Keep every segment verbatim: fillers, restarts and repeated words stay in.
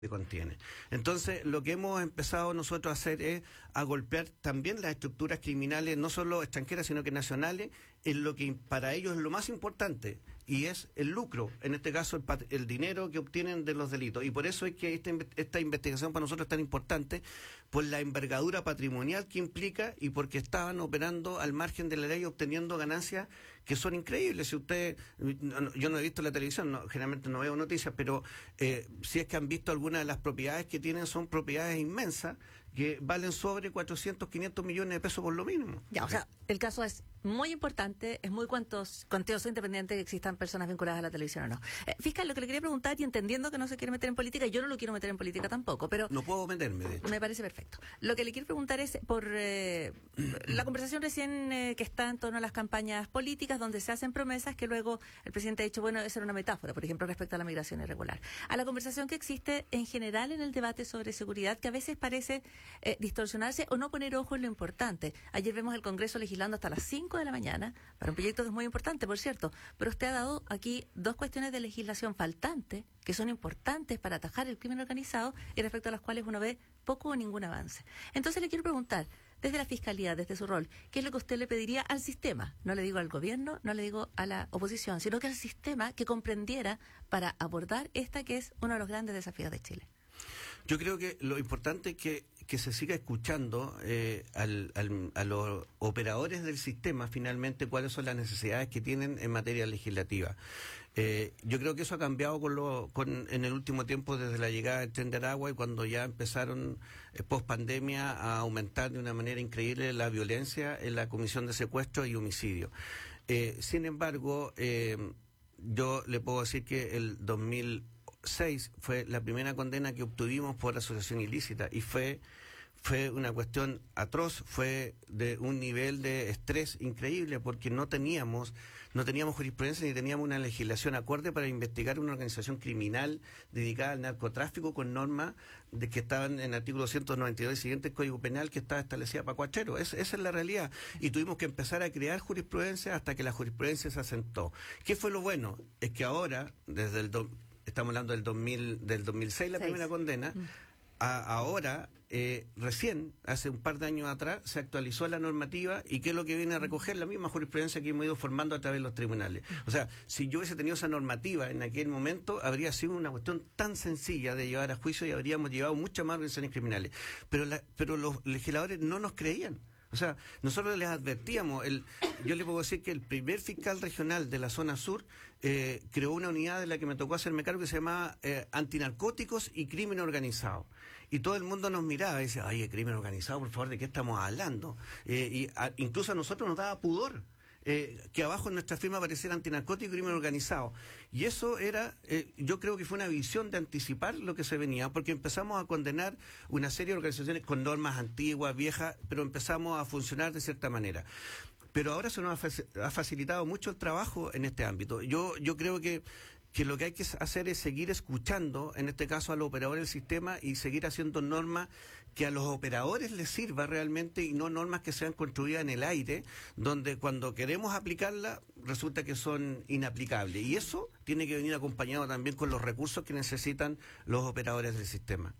que contiene. Entonces, lo que hemos empezado nosotros a hacer es a golpear también las estructuras criminales, no solo extranjeras, sino que nacionales, en lo que para ellos es lo más importante, y es el lucro, en este caso el, pat el dinero que obtienen de los delitos. Y por eso es que esta, esta investigación para nosotros es tan importante, por la envergadura patrimonial que implica y porque estaban operando al margen de la ley, obteniendo ganancias que son increíbles. Si usted, yo no he visto la televisión, no, generalmente no veo noticias, pero eh, si es que han visto alguna de las propiedades que tienen, son propiedades inmensas que valen sobre cuatrocientos, quinientos millones de pesos por lo mínimo. Ya, o sea, el caso es muy importante, es muy cuantos, cuantioso, independiente que existan personas vinculadas a la televisión o no. Eh, fiscal, lo que le quería preguntar, y entendiendo que no se quiere meter en política, yo no lo quiero meter en política tampoco, pero... No puedo meterme, de hecho. Me parece perfecto. Lo que le quiero preguntar es por eh, la conversación recién eh, que está en torno a las campañas políticas, donde se hacen promesas que luego el presidente ha dicho, bueno, esa era una metáfora, por ejemplo, respecto a la migración irregular. A la conversación que existe en general en el debate sobre seguridad, que a veces parece eh, distorsionarse o no poner ojo en lo importante. Ayer vemos el Congreso legislando hasta las cinco de la mañana, para un proyecto que es muy importante, por cierto, pero usted ha dado aquí dos cuestiones de legislación faltantes, que son importantes para atajar el crimen organizado y respecto a las cuales uno ve poco o ningún avance. Entonces le quiero preguntar, desde la Fiscalía, desde su rol, ¿qué es lo que usted le pediría al sistema? No le digo al gobierno, no le digo a la oposición, sino que al sistema que comprendiera para abordar esta que es uno de los grandes desafíos de Chile. Yo creo que lo importante es que, que se siga escuchando eh, al, al, a los operadores del sistema, finalmente, cuáles son las necesidades que tienen en materia legislativa. Eh, yo creo que eso ha cambiado con lo, con, en el último tiempo, desde la llegada del Tren de Aragua y cuando ya empezaron, eh, post pandemia, a aumentar de una manera increíble la violencia en la comisión de secuestro y homicidio. Eh, sin embargo, eh, yo le puedo decir que el dos mil seis fue la primera condena que obtuvimos por asociación ilícita y fue fue una cuestión atroz, fue de un nivel de estrés increíble porque no teníamos no teníamos jurisprudencia ni teníamos una legislación acorde para investigar una organización criminal dedicada al narcotráfico con normas de que estaban en el artículo ciento noventa y dos y siguiente del Código Penal, que estaba establecida para cuacheros. Es, esa es la realidad. Y tuvimos que empezar a crear jurisprudencia hasta que la jurisprudencia se asentó. ¿Qué fue lo bueno? Es que ahora, desde el do, estamos hablando del dos mil, del dos mil seis, la Seis. primera condena, mm. a, ahora, eh, recién, hace un par de años atrás, se actualizó la normativa y ¿qué es lo que viene a recoger? La misma jurisprudencia que hemos ido formando a través de los tribunales. O sea, si yo hubiese tenido esa normativa en aquel momento, habría sido una cuestión tan sencilla de llevar a juicio y habríamos llevado muchas más organizaciones criminales. Pero, la, pero los legisladores no nos creían. O sea, nosotros les advertíamos, el, yo le puedo decir que el primer fiscal regional de la zona sur eh, creó una unidad de la que me tocó hacerme cargo que se llamaba eh, Antinarcóticos y Crimen Organizado. Y todo el mundo nos miraba y decía, ay, el crimen organizado, por favor, ¿de qué estamos hablando? Eh, y a, incluso a nosotros nos daba pudor. Eh, que abajo en nuestra firma apareciera antinarcótico y crimen organizado. Y eso era, eh, yo creo que fue una visión de anticipar lo que se venía, porque empezamos a condenar una serie de organizaciones con normas antiguas, viejas, pero empezamos a funcionar de cierta manera. Pero ahora se nos ha facilitado mucho el trabajo en este ámbito. Yo, yo creo que que lo que hay que hacer es seguir escuchando, en este caso a los operadores del sistema, y seguir haciendo normas que a los operadores les sirva realmente y no normas que sean construidas en el aire, donde cuando queremos aplicarlas resulta que son inaplicables. Y eso tiene que venir acompañado también con los recursos que necesitan los operadores del sistema.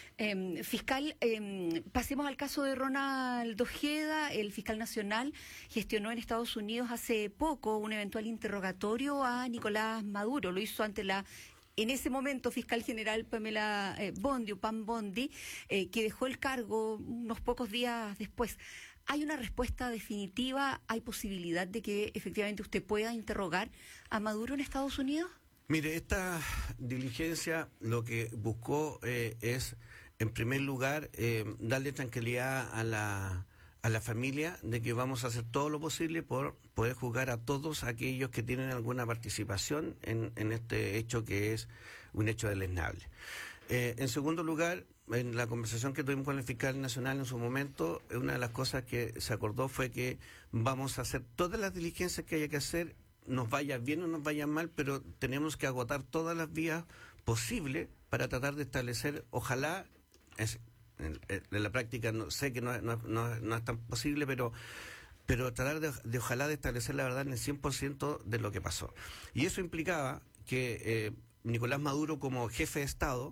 Eh, fiscal, eh, pasemos al caso de Ronald Ojeda. El fiscal nacional gestionó en Estados Unidos hace poco un eventual interrogatorio a Nicolás Maduro. Lo hizo ante la, en ese momento, fiscal general Pamela eh, Bondi, o Pam Bondi, eh, que dejó el cargo unos pocos días después. ¿Hay una respuesta definitiva? ¿Hay posibilidad de que efectivamente usted pueda interrogar a Maduro en Estados Unidos? Mire, esta diligencia lo que buscó eh, es, en primer lugar, eh, darle tranquilidad a la a la familia de que vamos a hacer todo lo posible por poder juzgar a todos aquellos que tienen alguna participación en, en este hecho que es un hecho deleznable. Eh, en segundo lugar, en la conversación que tuvimos con el fiscal nacional en su momento, una de las cosas que se acordó fue que vamos a hacer todas las diligencias que haya que hacer, nos vaya bien o nos vaya mal, pero tenemos que agotar todas las vías posibles para tratar de establecer, ojalá, es, en, en la práctica no sé que no, no, no, no es tan posible, pero pero tratar de, de ojalá de establecer la verdad en el cien por ciento de lo que pasó. Y eso implicaba que eh, Nicolás Maduro, como jefe de Estado,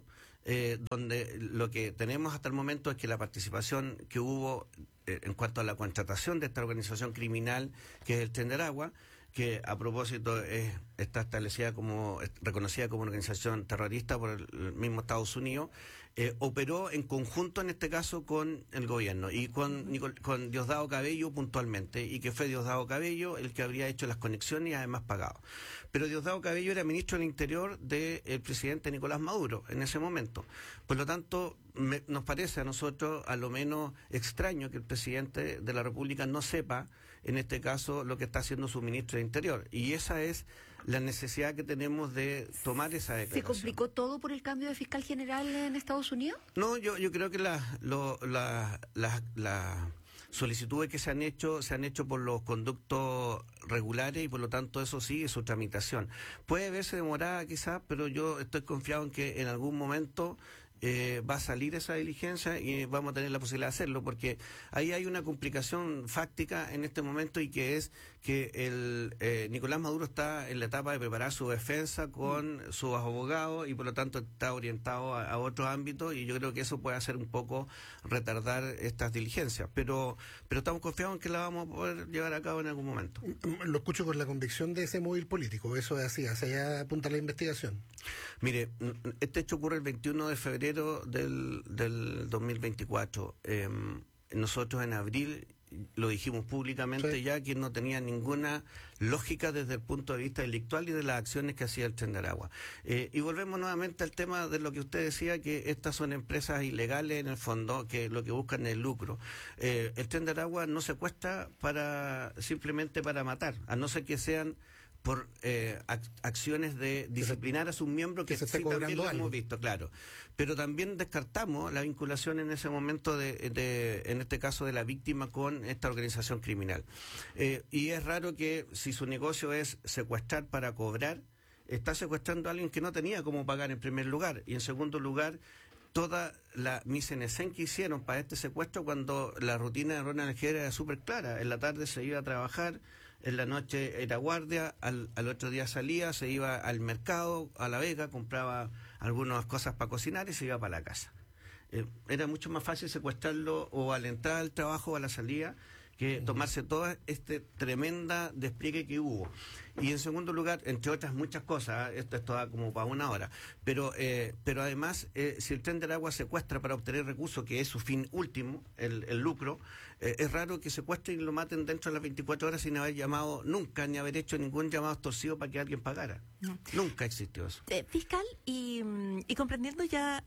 eh, donde lo que tenemos hasta el momento es que la participación que hubo eh, en cuanto a la contratación de esta organización criminal, que es el Tren de Aragua, que a propósito es, está establecida como, reconocida como una organización terrorista por el mismo Estados Unidos, eh, operó en conjunto en este caso con el gobierno y con, con Diosdado Cabello puntualmente, y que fue Diosdado Cabello el que habría hecho las conexiones y además pagado. Pero Diosdado Cabello era ministro del Interior del presidente Nicolás Maduro en ese momento. Por lo tanto, me, nos parece a nosotros a lo menos extraño que el presidente de la República no sepa, en este caso, lo que está haciendo su ministro de Interior. Y esa es la necesidad que tenemos de tomar esa declaración. ¿Se complicó todo por el cambio de fiscal general en Estados Unidos? No, yo, yo creo que las lo, la, la, la solicitudes que se han hecho, se han hecho por los conductos regulares y por lo tanto eso sigue su tramitación. Puede verse demorada quizás, pero yo estoy confiado en que en algún momento Eh, va a salir esa diligencia y vamos a tener la posibilidad de hacerlo, porque ahí hay una complicación fáctica en este momento, y que es que el eh, Nicolás Maduro está en la etapa de preparar su defensa con mm. sus abogados, y por lo tanto está orientado a, a otros ámbitos, y yo creo que eso puede hacer un poco retardar estas diligencias, pero pero estamos confiados en que la vamos a poder llevar a cabo en algún momento. Lo escucho con la convicción de ese móvil político, eso es así, hacia allá apunta la investigación. Mire, este hecho ocurre el veintiuno de febrero del, del dos mil veinticuatro. Eh, nosotros en abril lo dijimos públicamente, sí, ya que no tenía ninguna lógica desde el punto de vista delictual y de las acciones que hacía el Tren de Aragua. Eh, y volvemos nuevamente al tema de lo que usted decía, que estas son empresas ilegales en el fondo, que lo que buscan es el lucro. Eh, el Tren de Aragua no secuestra para simplemente para matar, a no ser que sean por eh, ac- acciones de disciplinar a sus miembros, que, que se sí, también lo hemos visto, claro. Pero también descartamos la vinculación en ese momento, de, de en este caso de la víctima, con esta organización criminal. Eh, y es raro que, si su negocio es secuestrar para cobrar, está secuestrando a alguien que no tenía cómo pagar en primer lugar, y en segundo lugar, toda la mise en scène que hicieron para este secuestro, cuando la rutina de Ronald Gera era súper clara. En la tarde se iba a trabajar, en la noche era guardia, al, al otro día salía, se iba al mercado, a La Vega, compraba algunas cosas para cocinar y se iba para la casa. Eh, era mucho más fácil secuestrarlo o a la entrada del trabajo o a la salida, que tomarse todo este tremenda despliegue que hubo. Y en segundo lugar, entre otras muchas cosas, esto es toda como para una hora, pero eh, pero además, eh, si el Tren de Aragua secuestra para obtener recursos, que es su fin último, el, el lucro, eh, es raro que secuestren y lo maten dentro de las veinticuatro horas sin haber llamado nunca, ni haber hecho ningún llamado extorsivo para que alguien pagara. No. Nunca existió eso. Eh, fiscal, y, y comprendiendo ya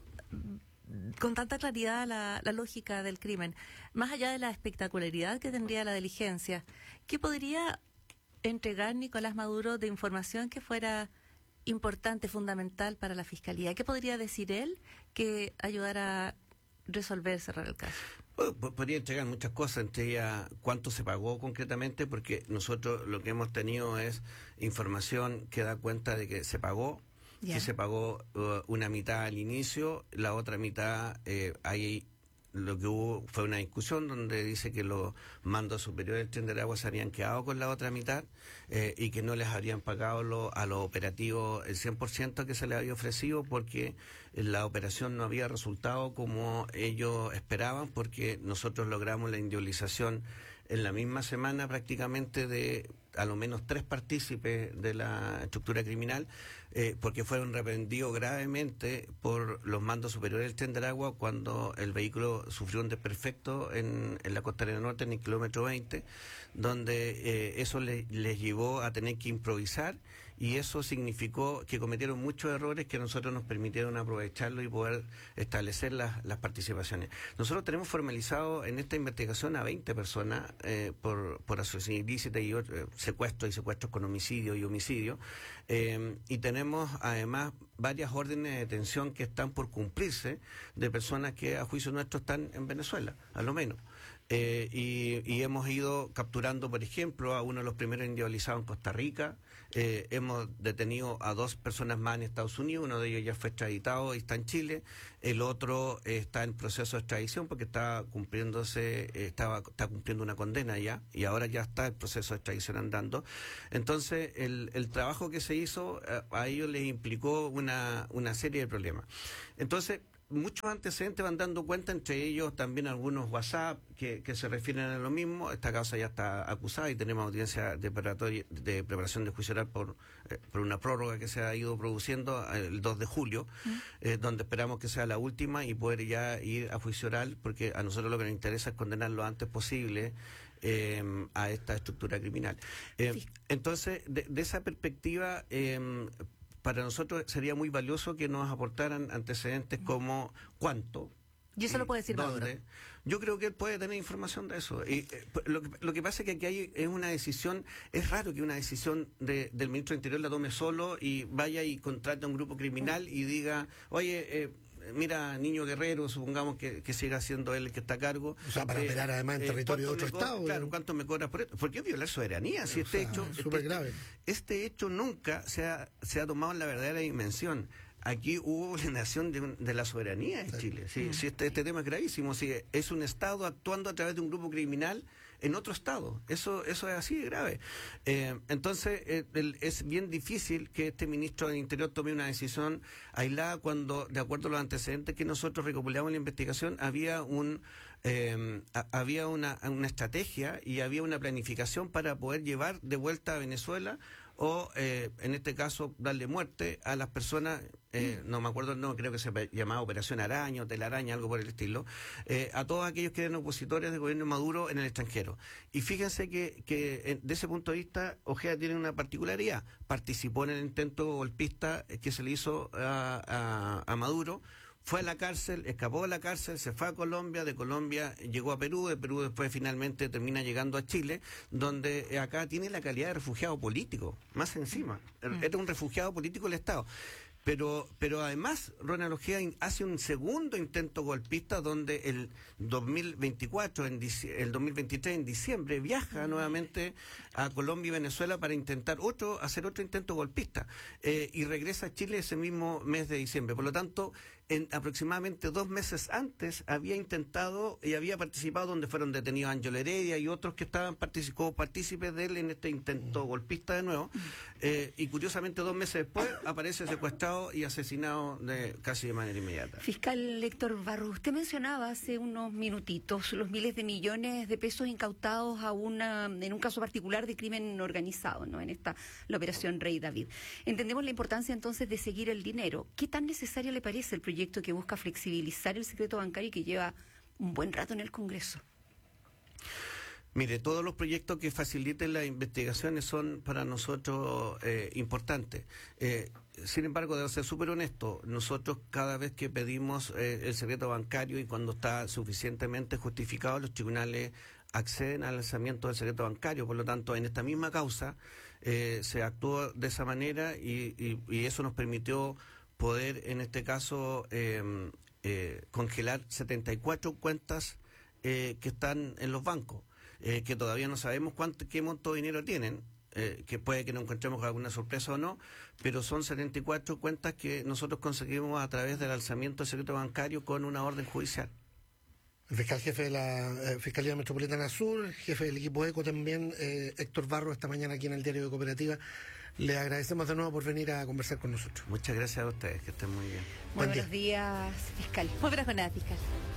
con tanta claridad la, la lógica del crimen, más allá de la espectacularidad que tendría la diligencia, ¿qué podría entregar Nicolás Maduro de información que fuera importante, fundamental para la Fiscalía? ¿Qué podría decir él que ayudara a resolver, cerrar el caso? Podría entregar muchas cosas, entre ellas cuánto se pagó concretamente, porque nosotros lo que hemos tenido es información que da cuenta de que se pagó, yeah. que se pagó uh, una mitad al inicio, la otra mitad, eh, ahí lo que hubo fue una discusión donde dice que los mandos superiores del Tren de Aragua se habían quedado con la otra mitad eh, y que no les habrían pagado lo, a los operativos el cien por ciento que se les había ofrecido, porque la operación no había resultado como ellos esperaban, porque nosotros logramos la individualización en la misma semana prácticamente de a lo menos tres partícipes de la estructura criminal, eh, porque fueron reprendidos gravemente por los mandos superiores del Tren de Aragua cuando el vehículo sufrió un desperfecto en, en la costanera norte, en el kilómetro veinte, donde eh, eso les, les llevó a tener que improvisar, y eso significó que cometieron muchos errores que a nosotros nos permitieron aprovecharlo y poder establecer las, las participaciones. Nosotros tenemos formalizado en esta investigación a veinte personas eh, por, por asociación ilícita y eh, secuestros y secuestros con homicidio y homicidio, eh, y tenemos además varias órdenes de detención que están por cumplirse de personas que a juicio nuestro están en Venezuela, a lo menos. Eh, y, y hemos ido capturando, por ejemplo, a uno de los primeros individualizados en Costa Rica. Eh, hemos detenido a dos personas más en Estados Unidos, uno de ellos ya fue extraditado y está en Chile, el otro eh, está en proceso de extradición porque está cumpliéndose, eh, estaba, está cumpliendo una condena ya, y ahora ya está el proceso de extradición andando. Entonces, el, el trabajo que se hizo eh, a ellos les implicó una, una serie de problemas. Entonces, muchos antecedentes van dando cuenta, entre ellos también algunos WhatsApp que, que se refieren a lo mismo. Esta causa ya está acusada y tenemos audiencia de, preparatoria, de preparación de juicio oral por, eh, por una prórroga que se ha ido produciendo el dos de julio, ¿Mm? eh, donde esperamos que sea la última y poder ya ir a juicio oral, porque a nosotros lo que nos interesa es condenar lo antes posible eh, a esta estructura criminal. Eh, sí. Entonces, de, de esa perspectiva... Eh, para nosotros sería muy valioso que nos aportaran antecedentes como cuánto. ¿Y eso lo puede decir Maduro? Yo creo que él puede tener información de eso. Y, eh, lo, que, lo que pasa es que aquí hay es una decisión, es raro que una decisión de, del ministro del Interior la tome solo y vaya y contrate a un grupo criminal y diga, oye, eh, mira, Niño Guerrero, supongamos que, que siga siendo él el que está a cargo. O sea, para eh, operar además en eh, territorio de otro estado. Claro, ¿cuánto me cobras por esto? ¿Por qué violar soberanía? Si o este sea, hecho... Es súper este, grave. Este hecho nunca se ha, se ha tomado en la verdadera dimensión. Aquí hubo vulneración de, de la soberanía en sí. Chile. Sí, mm. sí, este, este tema es gravísimo. Sí, es un Estado actuando a través de un grupo criminal en otro Estado. Eso eso es así de grave. Eh, entonces, eh, el, es bien difícil que este ministro del Interior tome una decisión aislada cuando, de acuerdo a los antecedentes que nosotros recopilamos en la investigación, había un eh, a, había una, una estrategia y había una planificación para poder llevar de vuelta a Venezuela o, eh, en este caso, darle muerte a las personas, eh, no me acuerdo el nombre, creo que se llamaba Operación Araña o Telaraña, algo por el estilo, eh, a todos aquellos que eran opositores del gobierno de Maduro en el extranjero. Y fíjense que, que de ese punto de vista, Ojeda tiene una particularidad. Participó en el intento golpista que se le hizo a, a, a Maduro, fue a la cárcel, escapó de la cárcel, se fue a Colombia, de Colombia llegó a Perú, de Perú después finalmente termina llegando a Chile, donde acá tiene la calidad de refugiado político, más encima. Mm. Era un refugiado político del Estado. Pero pero además Ronald Ojeda hace un segundo intento golpista donde el dos mil veinticuatro, en el dos mil veintitrés, en diciembre, viaja nuevamente a Colombia y Venezuela para intentar otro hacer otro intento golpista eh, y regresa a Chile ese mismo mes de diciembre. Por lo tanto, en aproximadamente dos meses antes había intentado y había participado, donde fueron detenidos Ángel Heredia y otros que estaban participó, partícipes de él en este intento golpista de nuevo, eh, y curiosamente dos meses después aparece secuestrado y asesinado de, casi de manera inmediata. Fiscal Héctor Barros, usted mencionaba hace unos minutitos los miles de millones de pesos incautados a una, en un caso particular de crimen organizado, ¿no? En esta la operación Rey David. Entendemos la importancia entonces de seguir el dinero. ¿Qué tan necesario le parece el proyecto que busca flexibilizar el secreto bancario y que lleva un buen rato en el Congreso? Mire, todos los proyectos que faciliten las investigaciones son para nosotros eh, importantes. Eh, sin embargo, debo ser súper honesto, nosotros cada vez que pedimos eh, el secreto bancario y cuando está suficientemente justificado, los tribunales acceden al lanzamiento del secreto bancario. Por lo tanto, en esta misma causa eh, se actuó de esa manera y, y, y eso nos permitió poder, en este caso, eh, eh, congelar setenta y cuatro cuentas eh, que están en los bancos. Eh, que todavía no sabemos cuánto, qué monto de dinero tienen, eh, que puede que nos encontremos alguna sorpresa o no, pero son setenta y cuatro cuentas que nosotros conseguimos a través del alzamiento del secreto bancario con una orden judicial. El fiscal jefe de la eh, Fiscalía Metropolitana Sur, jefe del equipo ECO también, eh, Héctor Barros, esta mañana aquí en el Diario de Cooperativa. Le agradecemos de nuevo por venir a conversar con nosotros. Muchas gracias a ustedes, que estén muy bien. Muy buenos días, fiscal. Muy buenas jornadas, fiscal.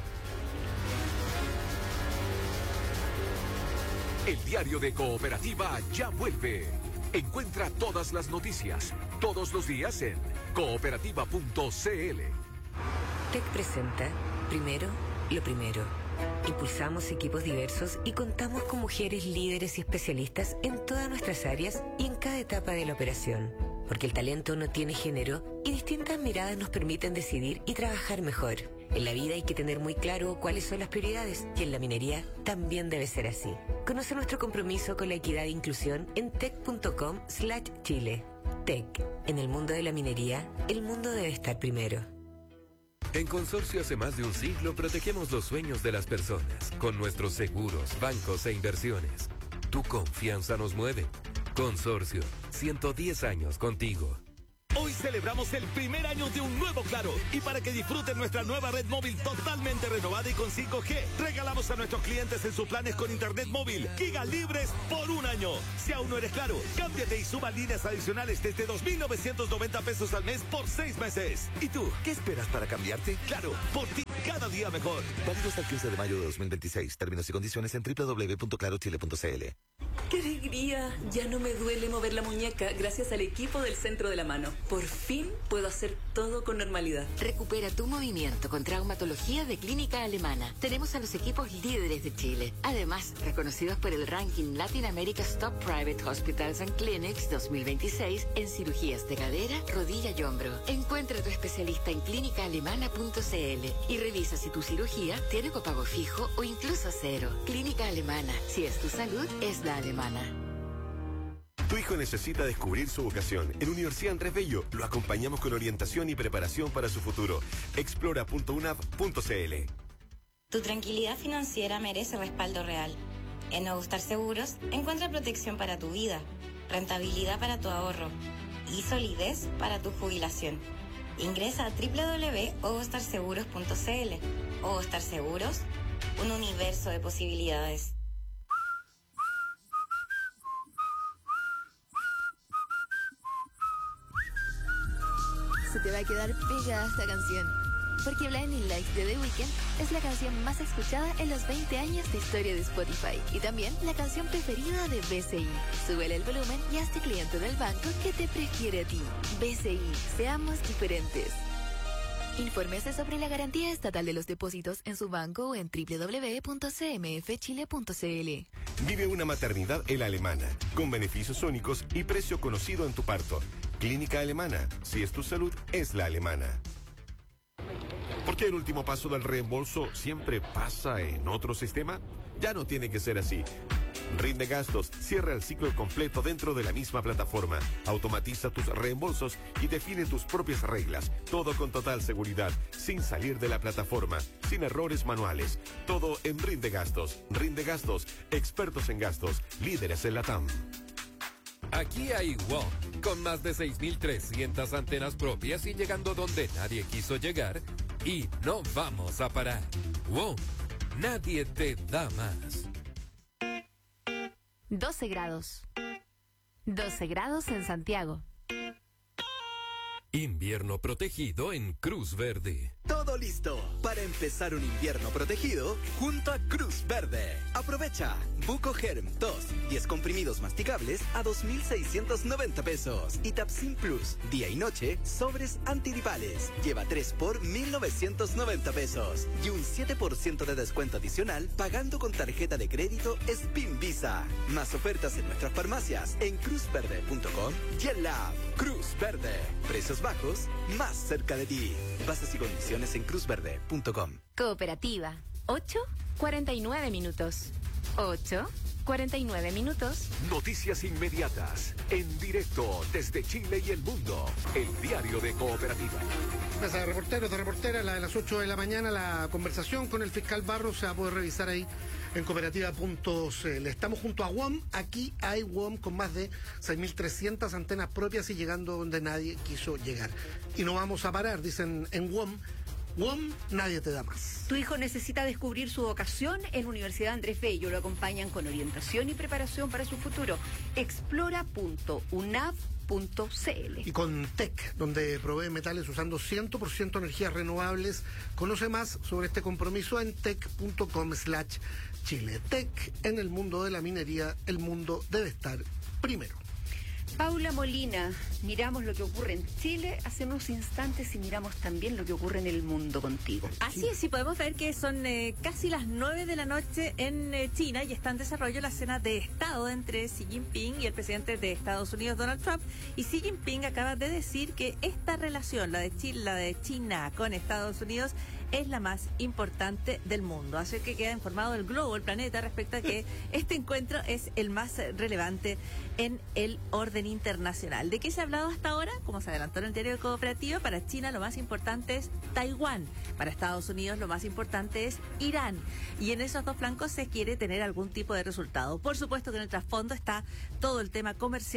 El Diario de Cooperativa ya vuelve. Encuentra todas las noticias, todos los días en cooperativa punto c l. T E C presenta Primero, lo primero. Impulsamos equipos diversos y contamos con mujeres líderes y especialistas en todas nuestras áreas y en cada etapa de la operación. Porque el talento no tiene género y distintas miradas nos permiten decidir y trabajar mejor. En la vida hay que tener muy claro cuáles son las prioridades y en la minería también debe ser así. Conoce nuestro compromiso con la equidad e inclusión en tec punto com slash chile. T E C. En el mundo de la minería, el mundo debe estar primero. En Consorcio hace más de un siglo protegemos los sueños de las personas con nuestros seguros, bancos e inversiones. Tu confianza nos mueve. Consorcio, ciento diez años contigo. Hoy celebramos el primer año de un nuevo Claro. Y para que disfruten nuestra nueva red móvil totalmente renovada y con cinco G, regalamos a nuestros clientes en sus planes con internet móvil gigas libres por un año. Si aún no eres Claro, cámbiate y suba líneas adicionales desde dos mil novecientos noventa pesos al mes por seis meses. ¿Y tú, qué esperas para cambiarte? Claro, por ti cada día mejor. Válido hasta el quince de mayo de dos mil veintiséis. Términos y condiciones en doble u doble u doble u punto claro chile punto c l. ¡Qué alegría! Ya no me duele mover la muñeca gracias al equipo del Centro de la Mano. Por fin puedo hacer todo con normalidad. Recupera tu movimiento con traumatología de Clínica Alemana. Tenemos a los equipos líderes de Chile. Además, reconocidos por el ranking Latin America's Top Private Hospitals and Clinics dos mil veintiséis en cirugías de cadera, rodilla y hombro. Encuentra a tu especialista en clínica alemana punto c l y revisa si tu cirugía tiene copago fijo o incluso cero. Clínica Alemana. Si es tu salud, es la alemana. Tu hijo necesita descubrir su vocación. En Universidad Andrés Bello lo acompañamos con orientación y preparación para su futuro. explora punto u n a v punto c l. Tu tranquilidad financiera merece respaldo real. En Ogustar Seguros encuentra protección para tu vida, rentabilidad para tu ahorro y solidez para tu jubilación. Ingresa a doble u doble u doble u punto ogustar seguros punto c l. Ogustar Seguros, un universo de posibilidades. Se te va a quedar pegada esta canción, porque Blinding Lights de The Weeknd es la canción más escuchada en los veinte años de historia de Spotify y también la canción preferida de B C I. Súbele el volumen y hazte cliente del banco que te prefiere a ti. B C I, seamos diferentes. Infórmese sobre la garantía estatal de los depósitos en su banco o en doble u doble u doble u punto c m f chile punto c l. Vive una maternidad en la Alemana, con beneficios únicos y precio conocido en tu parto. Clínica Alemana. Si es tu salud, es la alemana. ¿Por qué el último paso del reembolso siempre pasa en otro sistema? Ya no tiene que ser así. Rinde Gastos cierra el ciclo completo dentro de la misma plataforma. Automatiza tus reembolsos y define tus propias reglas. Todo con total seguridad, sin salir de la plataforma, sin errores manuales. Todo en Rinde Gastos. Rinde Gastos, expertos en gastos, líderes en la T A M. Aquí hay WOM, con más de seis mil trescientas antenas propias y llegando donde nadie quiso llegar. Y no vamos a parar. WOM, nadie te da más. doce grados. doce grados en Santiago. Invierno protegido en Cruz Verde. Todo listo para empezar un invierno protegido junto a Cruz Verde. Aprovecha Bucogerm dos, diez comprimidos masticables a dos mil seiscientos noventa pesos. Y Tapsin Plus, día y noche, sobres antigripales. Lleva tres por mil novecientos noventa pesos. Y un siete por ciento de descuento adicional pagando con tarjeta de crédito Spin Visa. Más ofertas en nuestras farmacias en cruz verde punto com y en la app Cruz Verde. Precios bajos, más cerca de ti. Bases y condiciones en cruz verde punto com. Cooperativa. ocho cuarenta y nueve minutos. ocho cuarenta y nueve minutos. Noticias inmediatas, en directo desde Chile y el mundo. El diario de Cooperativa. Mesa de reporteros, de reportera, la de las ocho de la mañana, la conversación con el fiscal Barros se va a poder revisar ahí en cooperativa punto c l. Estamos junto a WOM, aquí hay WOM con más de seis mil trescientas antenas propias y llegando donde nadie quiso llegar. Y no vamos a parar, dicen en WOM. WOM, nadie te da más. Tu hijo necesita descubrir su vocación en Universidad Andrés Bello. Lo acompañan con orientación y preparación para su futuro. explora punto u n a v punto c l. Y con T E C, donde provee metales usando cien por ciento energías renovables. Conoce más sobre este compromiso en tec punto com slash chile. T E C, en el mundo de la minería, el mundo debe estar primero. Paula Molina, miramos lo que ocurre en Chile hace unos instantes y miramos también lo que ocurre en el mundo contigo. Así es, y podemos ver que son eh, casi las nueve de la noche en eh, China y está en desarrollo la cena de Estado entre Xi Jinping y el presidente de Estados Unidos, Donald Trump. Y Xi Jinping acaba de decir que esta relación, la de Chile, la de China con Estados Unidos, es la más importante del mundo. Así que queda informado el globo, el planeta, respecto a que este encuentro es el más relevante en el orden internacional. ¿De qué se ha hablado hasta ahora? Como se adelantó en el diario de Cooperativa, para China lo más importante es Taiwán. Para Estados Unidos lo más importante es Irán. Y en esos dos flancos se quiere tener algún tipo de resultado. Por supuesto que en el trasfondo está todo el tema comercial,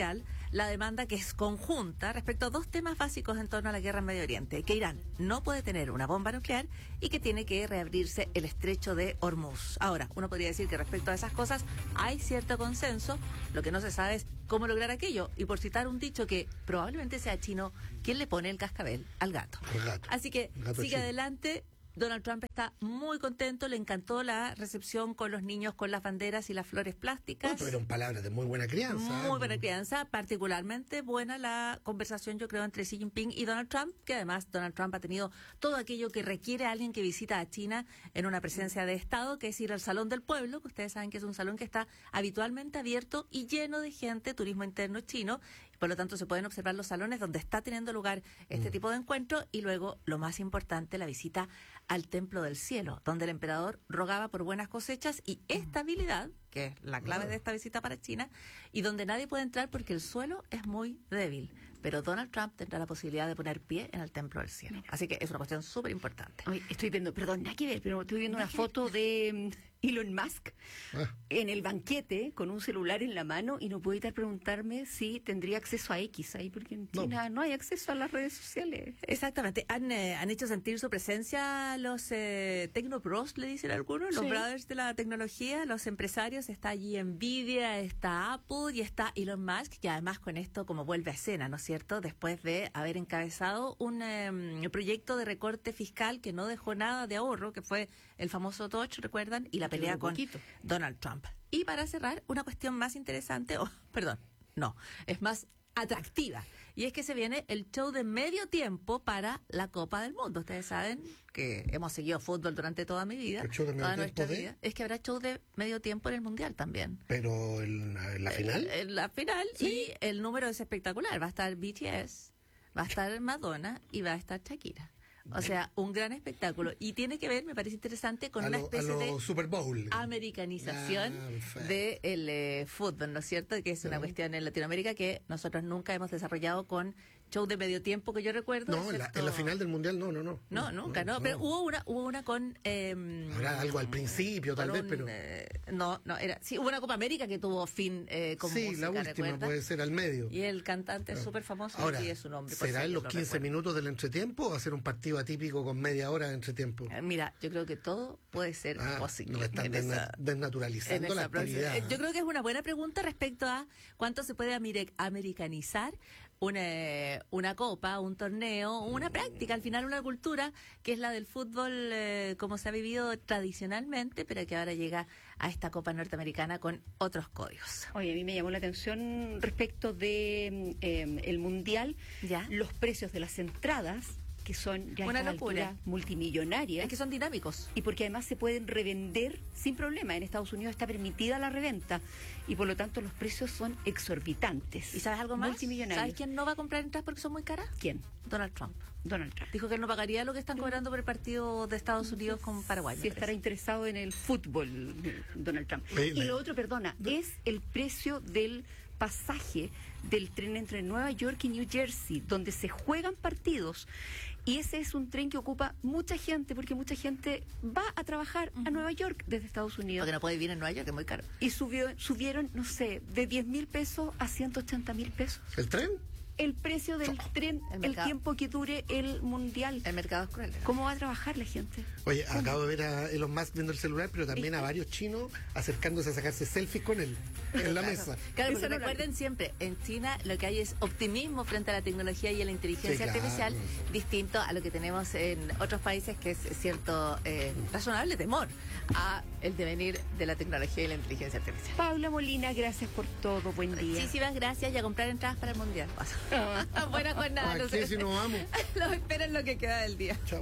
la demanda que es conjunta respecto a dos temas básicos en torno a la guerra en Medio Oriente, que Irán no puede tener una bomba nuclear y que tiene que reabrirse el estrecho de Hormuz. Ahora, uno podría decir que respecto a esas cosas hay cierto consenso, lo que no se sabe es cómo lograr aquello, y por citar un dicho que probablemente sea chino, ¿quién le pone el cascabel al gato? El gato. Así que Gato sigue chino. adelante. Donald Trump está muy contento, le encantó la recepción con los niños con las banderas y las flores plásticas. Bueno, tuvieron palabras de muy buena crianza. Muy buena crianza, particularmente buena la conversación, yo creo, entre Xi Jinping y Donald Trump, que además Donald Trump ha tenido todo aquello que requiere a alguien que visita a China en una presencia de Estado, que es ir al Salón del Pueblo, que ustedes saben que es un salón que está habitualmente abierto y lleno de gente, turismo interno chino. Por lo tanto, se pueden observar los salones donde está teniendo lugar este mm. tipo de encuentro, y luego, lo más importante, la visita al Templo del Cielo, donde el emperador rogaba por buenas cosechas y estabilidad, que es la clave mm. de esta visita para China, y donde nadie puede entrar porque el suelo es muy débil. Pero Donald Trump tendrá la posibilidad de poner pie en el Templo del Cielo. Así que es una cuestión súper importante. Estoy viendo, perdón, nada que ver, pero estoy viendo una foto de Elon Musk ah. en el banquete con un celular en la mano, y no puedo evitar preguntarme si tendría acceso a X ahí, porque en China no, no hay acceso a las redes sociales. Exactamente. Han, eh, han hecho sentir su presencia los eh, Tecnobros, le dicen algunos, los sí. brothers de la tecnología, los empresarios. Está allí Nvidia, está Apple y está Elon Musk, que además con esto como vuelve a escena, ¿no es cierto? Después de haber encabezado un eh, proyecto de recorte fiscal que no dejó nada de ahorro, que fue el famoso Doge, ¿recuerdan? Y la pelea con Donald Trump. Y para cerrar, una cuestión más interesante, oh, perdón, no, es más atractiva, y es que se viene el show de medio tiempo para la Copa del Mundo. Ustedes saben que hemos seguido fútbol durante toda mi vida, ¿El show de medio toda tiempo nuestra de? vida. Es que habrá show de medio tiempo en el Mundial también. Pero en la, en la final. En la final, ¿Sí? Y el número es espectacular. Va a estar B T S, va a estar Madonna y va a estar Shakira. O sea, un gran espectáculo. Y tiene que ver, me parece interesante, con a una lo, especie a lo de Super Bowl. americanización ah, del eh, fútbol, ¿no es cierto? Que es una uh-huh. cuestión en Latinoamérica que nosotros nunca hemos desarrollado con show de medio tiempo, que yo recuerdo. No, en la, en la final del Mundial no, no, no. No, no nunca, no. no. Pero hubo una hubo una con... Eh, Habrá algo al principio, tal vez, un, pero... Eh, no, no, era... Sí, hubo una Copa América que tuvo fin eh, con sí, música, la última ¿recuerda? Puede ser al medio. Y el cantante es súper famoso. Ahora, y es su nombre. ¿será en los quince recuerdo. minutos del entretiempo o va a ser un partido atípico con media hora de entretiempo? Eh, mira, yo creo que todo puede ser ah, posible. No están desna esa, desnaturalizando la actividad. Próxima. Yo creo que es una buena pregunta respecto a cuánto se puede americanizar una, una copa, un torneo, una práctica, al final una cultura que es la del fútbol eh, como se ha vivido tradicionalmente, pero que ahora llega a esta Copa Norteamericana con otros códigos. Oye, a mí me llamó la atención respecto de eh, el Mundial, ¿Ya? los precios de las entradas, que son ya una a esta locura altura multimillonarias. Es que son dinámicos. Y porque además se pueden revender sin problema. En Estados Unidos está permitida la reventa y por lo tanto los precios son exorbitantes. ¿Y sabes algo más? Multimillonarios. ¿Sabes quién no va a comprar entradas porque son muy caras? ¿Quién? Donald Trump. Donald Trump. Dijo que él no pagaría lo que están cobrando por el partido de Estados Unidos con Paraguay. Si estará interesado en el fútbol, Donald Trump. Sí, y lo otro, perdona, es el precio del pasaje del tren entre Nueva York y New Jersey, donde se juegan partidos. Y ese es un tren que ocupa mucha gente, porque mucha gente va a trabajar uh-huh. a Nueva York desde Estados Unidos. Porque no puede vivir en Nueva York, que es muy caro. Y subió, subieron, no sé, de diez mil pesos a ciento ochenta mil pesos. ¿El tren? El precio del tren, el, el tiempo que dure el Mundial. El mercado es cruel, ¿no? ¿Cómo va a trabajar la gente? Oye, ¿Cómo? Acabo de ver a Elon Musk viendo el celular, pero también a varios chinos acercándose a sacarse selfies con él en la claro. mesa. Claro, porque recuerden siempre, en China lo que hay es optimismo frente a la tecnología y a la inteligencia sí, claro. artificial, distinto a lo que tenemos en otros países, que es cierto eh, razonable temor a el devenir de la tecnología y la inteligencia artificial. Paula Molina, gracias por todo, buen día. Muchísimas gracias, y a comprar entradas para el Mundial. Buena jornada. ¿A qué si nos vamos? Los espero en lo que queda del día. Chao.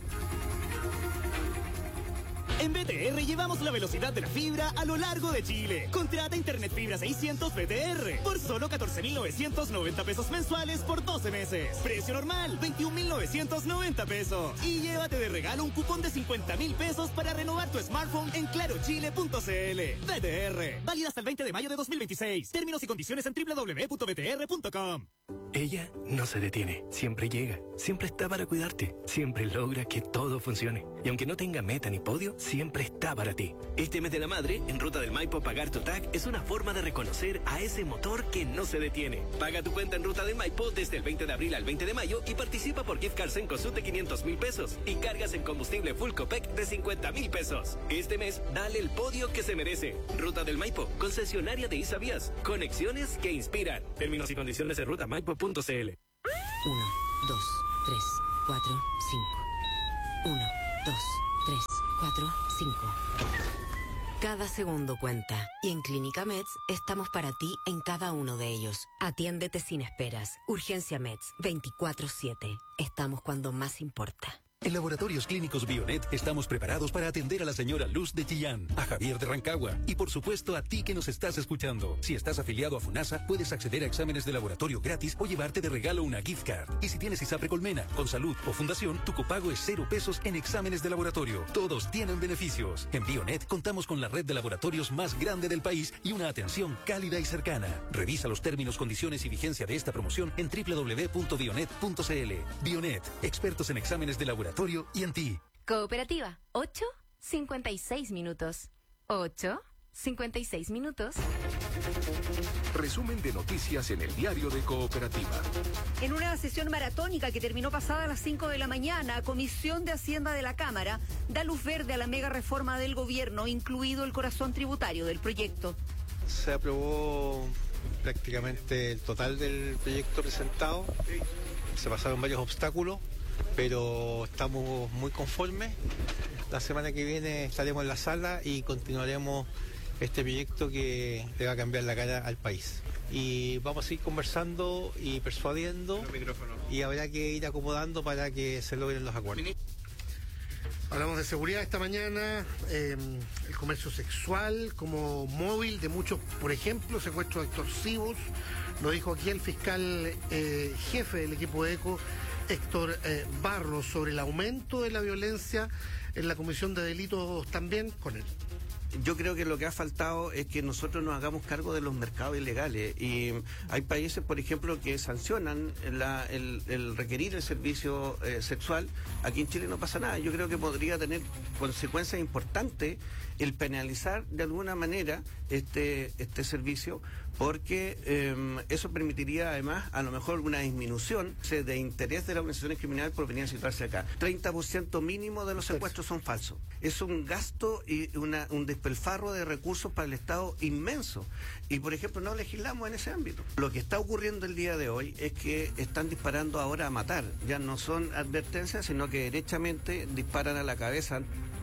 En B T R llevamos la velocidad de la fibra a lo largo de Chile. Contrata Internet Fibra seiscientos B T R por solo catorce mil novecientos noventa pesos mensuales por doce meses. Precio normal, veintiún mil novecientos noventa pesos. Y llévate de regalo un cupón de cincuenta mil pesos para renovar tu smartphone en claro chile punto c l. B T R. Válida hasta el veinte de mayo de dos mil veintiséis. Términos y condiciones en doble u doble u doble u punto b t r punto com. Ella no se detiene, siempre llega, siempre está para cuidarte, siempre logra que todo funcione. Y aunque no tenga meta ni podio, siempre está para ti. Este mes de la madre, en Ruta del Maipo, pagar tu T A C es una forma de reconocer a ese motor que no se detiene. Paga tu cuenta en Ruta del Maipo desde el veinte de abril al veinte de mayo y participa por gift cards en Cosut de quinientos mil pesos y cargas en combustible Full Copec de cincuenta mil pesos. Este mes, dale el podio que se merece. Ruta del Maipo, concesionaria de Isavías. Conexiones que inspiran. Términos y condiciones de ruta maipo punto c l. Uno, dos, tres, cuatro, cinco. Uno, dos, tres, cuatro, cinco. Cada segundo cuenta. Y en Clínica Meds estamos para ti en cada uno de ellos. Atiéndete sin esperas. Urgencia Meds veinticuatro siete. Estamos cuando más importa. En Laboratorios Clínicos Bionet estamos preparados para atender a la señora Luz de Chillán, a Javier de Rancagua y por supuesto a ti que nos estás escuchando. Si estás afiliado a FUNASA, puedes acceder a exámenes de laboratorio gratis o llevarte de regalo una gift card. Y si tienes ISAPRE Colmena, con salud o fundación, tu copago es cero pesos en exámenes de laboratorio. Todos tienen beneficios. En Bionet contamos con la red de laboratorios más grande del país y una atención cálida y cercana. Revisa los términos, condiciones y vigencia de esta promoción en doble u doble u doble u punto bionet punto c l. Bionet, expertos en exámenes de laboratorio y en ti. Cooperativa, ocho cincuenta y seis minutos. ocho cincuenta y seis minutos. Resumen de noticias en el diario de Cooperativa. En una sesión maratónica que terminó pasada a las cinco de la mañana, Comisión de Hacienda de la Cámara da luz verde a la mega reforma del gobierno, incluido el corazón tributario del proyecto. Se aprobó prácticamente el total del proyecto presentado. Se pasaron varios obstáculos, pero estamos muy conformes. La semana que viene estaremos en la sala y continuaremos este proyecto que le va a cambiar la cara al país. Y vamos a ir conversando y persuadiendo y habrá que ir acomodando para que se logren los acuerdos. Hablamos de seguridad esta mañana, eh, el comercio sexual como móvil de muchos, por ejemplo, secuestros extorsivos. Lo dijo aquí el fiscal eh, jefe del equipo de ECO, Héctor eh, Barros, sobre el aumento de la violencia en la comisión de delitos también con él. Yo creo que lo que ha faltado es que nosotros nos hagamos cargo de los mercados ilegales y hay países, por ejemplo, que sancionan la, el, el requerir el servicio eh, sexual. Aquí en Chile no pasa nada. Yo creo que podría tener consecuencias importantes el penalizar de alguna manera este, este servicio, porque eh, eso permitiría además a lo mejor una disminución de interés de las organizaciones criminales por venir a situarse acá. treinta por ciento mínimo de los secuestros son falsos. Es un gasto y una, un despilfarro de recursos para el Estado inmenso. Y por ejemplo no legislamos en ese ámbito. Lo que está ocurriendo el día de hoy es que están disparando ahora a matar. Ya no son advertencias, sino que derechamente disparan a la cabeza.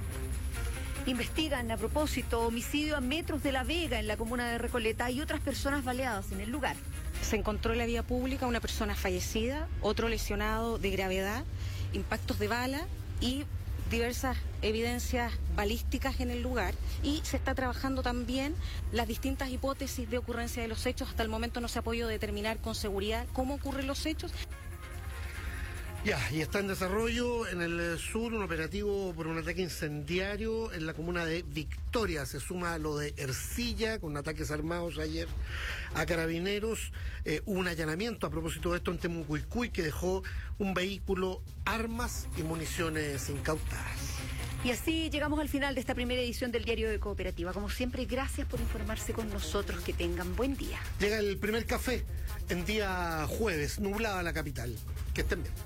Investigan a propósito homicidio a metros de La Vega en la comuna de Recoleta y otras personas baleadas en el lugar. Se encontró en la vía pública una persona fallecida, otro lesionado de gravedad, impactos de bala y diversas evidencias balísticas en el lugar, y se está trabajando también las distintas hipótesis de ocurrencia de los hechos. Hasta el momento no se ha podido determinar con seguridad cómo ocurren los hechos. Ya, y está en desarrollo en el sur un operativo por un ataque incendiario en la comuna de Victoria. Se suma a lo de Ercilla, con ataques armados ayer a carabineros. Eh, hubo un allanamiento a propósito de esto en Temucuicui que dejó un vehículo, armas y municiones incautadas. Y así llegamos al final de esta primera edición del Diario de Cooperativa. Como siempre, gracias por informarse con nosotros. Que tengan buen día. Llega el primer café en día jueves, nublada la capital. Que estén bien.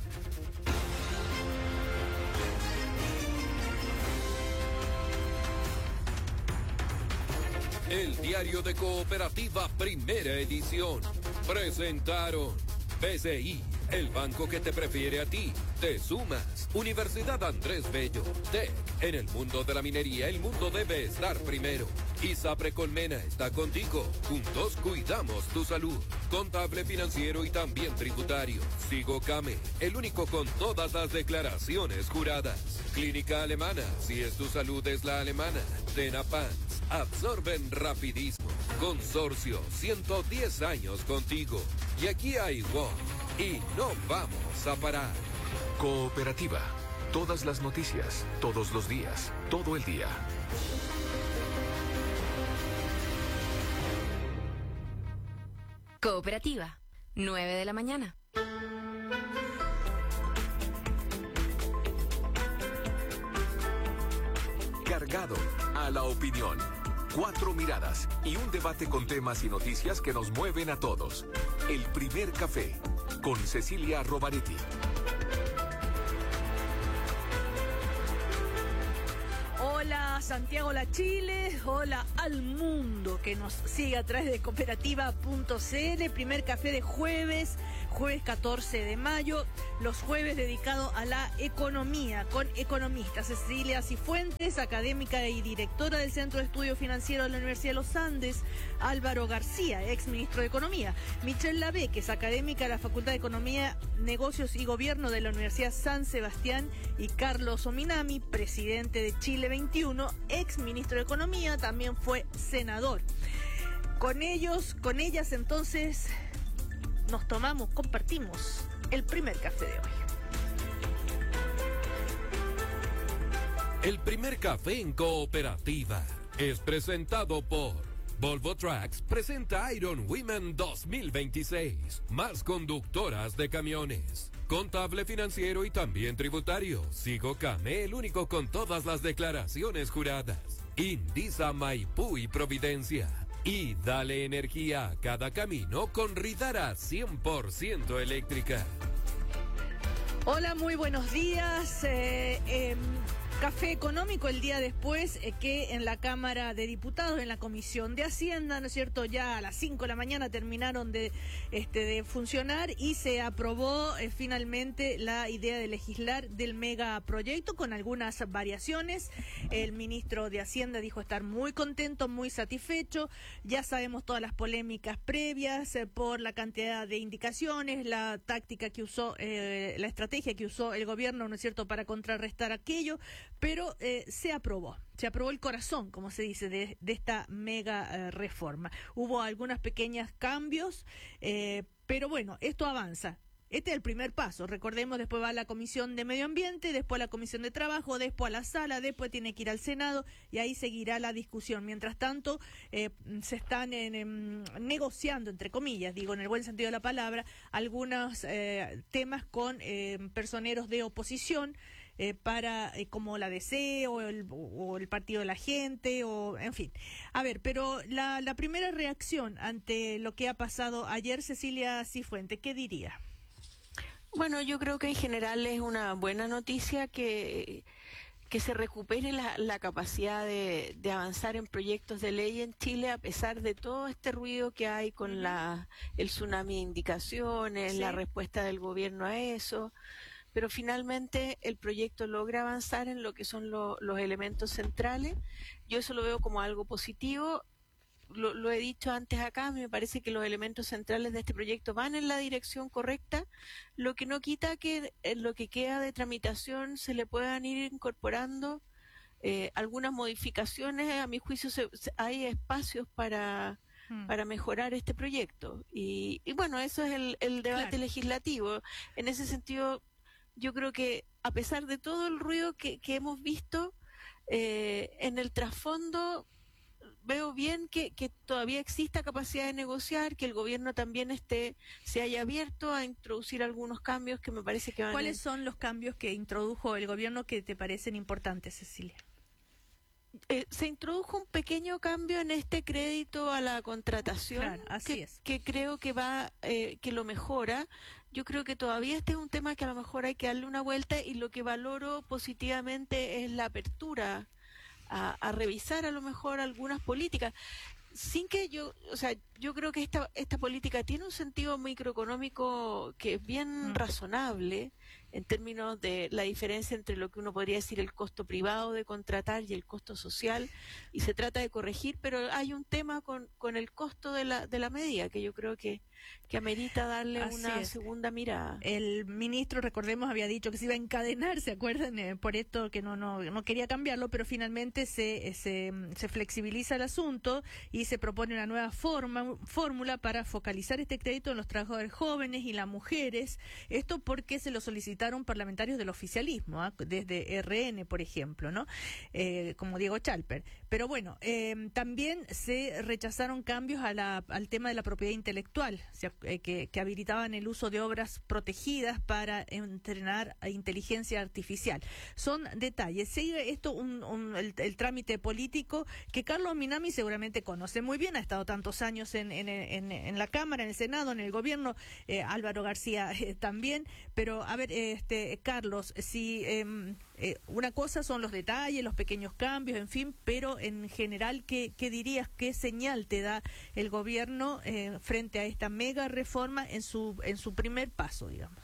El Diario de Cooperativa, primera edición. Presentaron B C I, el banco que te prefiere a ti. Te sumas. Universidad Andrés Bello. T E C. En el mundo de la minería, el mundo debe estar primero. ISAPRE Colmena está contigo. Juntos cuidamos tu salud. Contable, financiero y también tributario. Sigo Came, el único con todas las declaraciones juradas. Clínica Alemana, si es tu salud es la alemana. Tenapans, absorben rapidismo. Consorcio, ciento diez años contigo. Y aquí hay WOM. Y no vamos a parar. Cooperativa. Todas las noticias, todos los días, todo el día. Cooperativa. nueve de la mañana. Cargado a la opinión. Cuatro miradas y un debate con temas y noticias que nos mueven a todos. El primer café con Cecilia Rovaretti. Hola Santiago, hola Chile, hola al mundo que nos sigue a través de cooperativa punto c l. Primer café de jueves, jueves catorce de mayo, los jueves dedicados a la economía, con economistas. Cecilia Cifuentes, académica y directora del Centro de Estudios Financieros de la Universidad de los Andes. Álvaro García, ex ministro de Economía. Michelle Labé, que es académica de la Facultad de Economía, Negocios y Gobierno de la Universidad San Sebastián. Y Carlos Ominami, presidente de Chile veintiuno, ex ministro de Economía, también fue senador. Con ellos, con ellas entonces, nos tomamos, compartimos el primer café de hoy. El primer café en cooperativa es presentado por Volvo Trucks. Presenta Iron Women dos mil veintiséis. Más conductoras de camiones. Contable, financiero y también tributario. Sigocame, el único con todas las declaraciones juradas. Indisa, Maipú y Providencia. Y dale energía a cada camino con Ridara cien por ciento eléctrica. Hola, muy buenos días. Eh, eh, Café económico el día después eh, que en la Cámara de Diputados, en la Comisión de Hacienda, ¿no es cierto? Ya a las cinco de la mañana terminaron de, este, de funcionar y se aprobó eh, finalmente la idea de legislar del megaproyecto con algunas variaciones. El ministro de Hacienda dijo estar muy contento, muy satisfecho. Ya sabemos todas las polémicas previas eh, por la cantidad de indicaciones, la táctica que usó, eh, la estrategia que usó el gobierno, ¿no es cierto?, para contrarrestar aquello. Pero eh, se aprobó, se aprobó el corazón, como se dice, de, de esta mega eh, reforma. Hubo algunos pequeños cambios, eh, pero bueno, esto avanza. Este es el primer paso. Recordemos, después va a la Comisión de Medio Ambiente, después a la Comisión de Trabajo, después a la Sala, después tiene que ir al Senado y ahí seguirá la discusión. Mientras tanto, eh, se están en, en, negociando, entre comillas, digo en el buen sentido de la palabra, algunos eh, temas con eh, personeros de oposición, Eh, para eh, como la D C o el, o el Partido de la Gente, o en fin. A ver, pero la, la primera reacción ante lo que ha pasado ayer, Cecilia Cifuentes, ¿qué diría? Bueno, yo creo que en general es una buena noticia que, que se recupere la, la capacidad de, de avanzar en proyectos de ley en Chile, a pesar de todo este ruido que hay con uh-huh. la, el tsunami de indicaciones, sí. la respuesta del gobierno a eso. Pero finalmente el proyecto logra avanzar en lo que son lo, los elementos centrales. Yo eso lo veo como algo positivo. Lo, lo he dicho antes acá, me parece que los elementos centrales de este proyecto van en la dirección correcta, lo que no quita que en lo que queda de tramitación se le puedan ir incorporando eh, algunas modificaciones. A mi juicio se, se, hay espacios para... para mejorar este proyecto. Y, y bueno, eso es el, el debate claro. legislativo. En ese sentido, yo creo que a pesar de todo el ruido que, que hemos visto, eh, en el trasfondo veo bien que, que todavía exista capacidad de negociar, que el gobierno también esté se haya abierto a introducir algunos cambios que me parece que van. ¿Cuáles en... son los cambios que introdujo el gobierno que te parecen importantes, Cecilia? Eh, se introdujo un pequeño cambio en este crédito a la contratación, claro, así que, es. que creo que va, eh, que lo mejora. Yo creo que todavía este es un tema que a lo mejor hay que darle una vuelta, y lo que valoro positivamente es la apertura a, a revisar a lo mejor algunas políticas, sin que yo, o sea, yo creo que esta esta política tiene un sentido microeconómico que es bien mm. razonable, en términos de la diferencia entre lo que uno podría decir el costo privado de contratar y el costo social, y se trata de corregir, pero hay un tema con, con el costo de la de la medida que yo creo que, que amerita darle Así una es. segunda mirada. El ministro, recordemos, había dicho que se iba a encadenar, ¿se acuerdan? Eh, por esto que no, no no quería cambiarlo, pero finalmente se, se, se flexibiliza el asunto y se propone una nueva forma, fórmula para focalizar este crédito en los trabajadores jóvenes y las mujeres. Esto porque se lo solicitaron parlamentarios del oficialismo, ¿eh? Desde R N, por ejemplo, ¿no? Eh, como Diego Chalper. Pero bueno, eh, también se rechazaron cambios a la, al tema de la propiedad intelectual, o sea, eh, que, que habilitaban el uso de obras protegidas para entrenar a inteligencia artificial. Son detalles. Sigue esto un, un, el, el trámite político que Carlos Minami seguramente conoce muy bien, ha estado tantos años en, en, en, en la Cámara, en el Senado, en el Gobierno, eh, Álvaro García eh, también, pero a ver, este Carlos, si eh, eh, una cosa son los detalles, los pequeños cambios, en fin, pero en general, ¿qué, qué dirías, qué señal te da el Gobierno eh, frente a esta mega reforma en su, en su primer paso, digamos?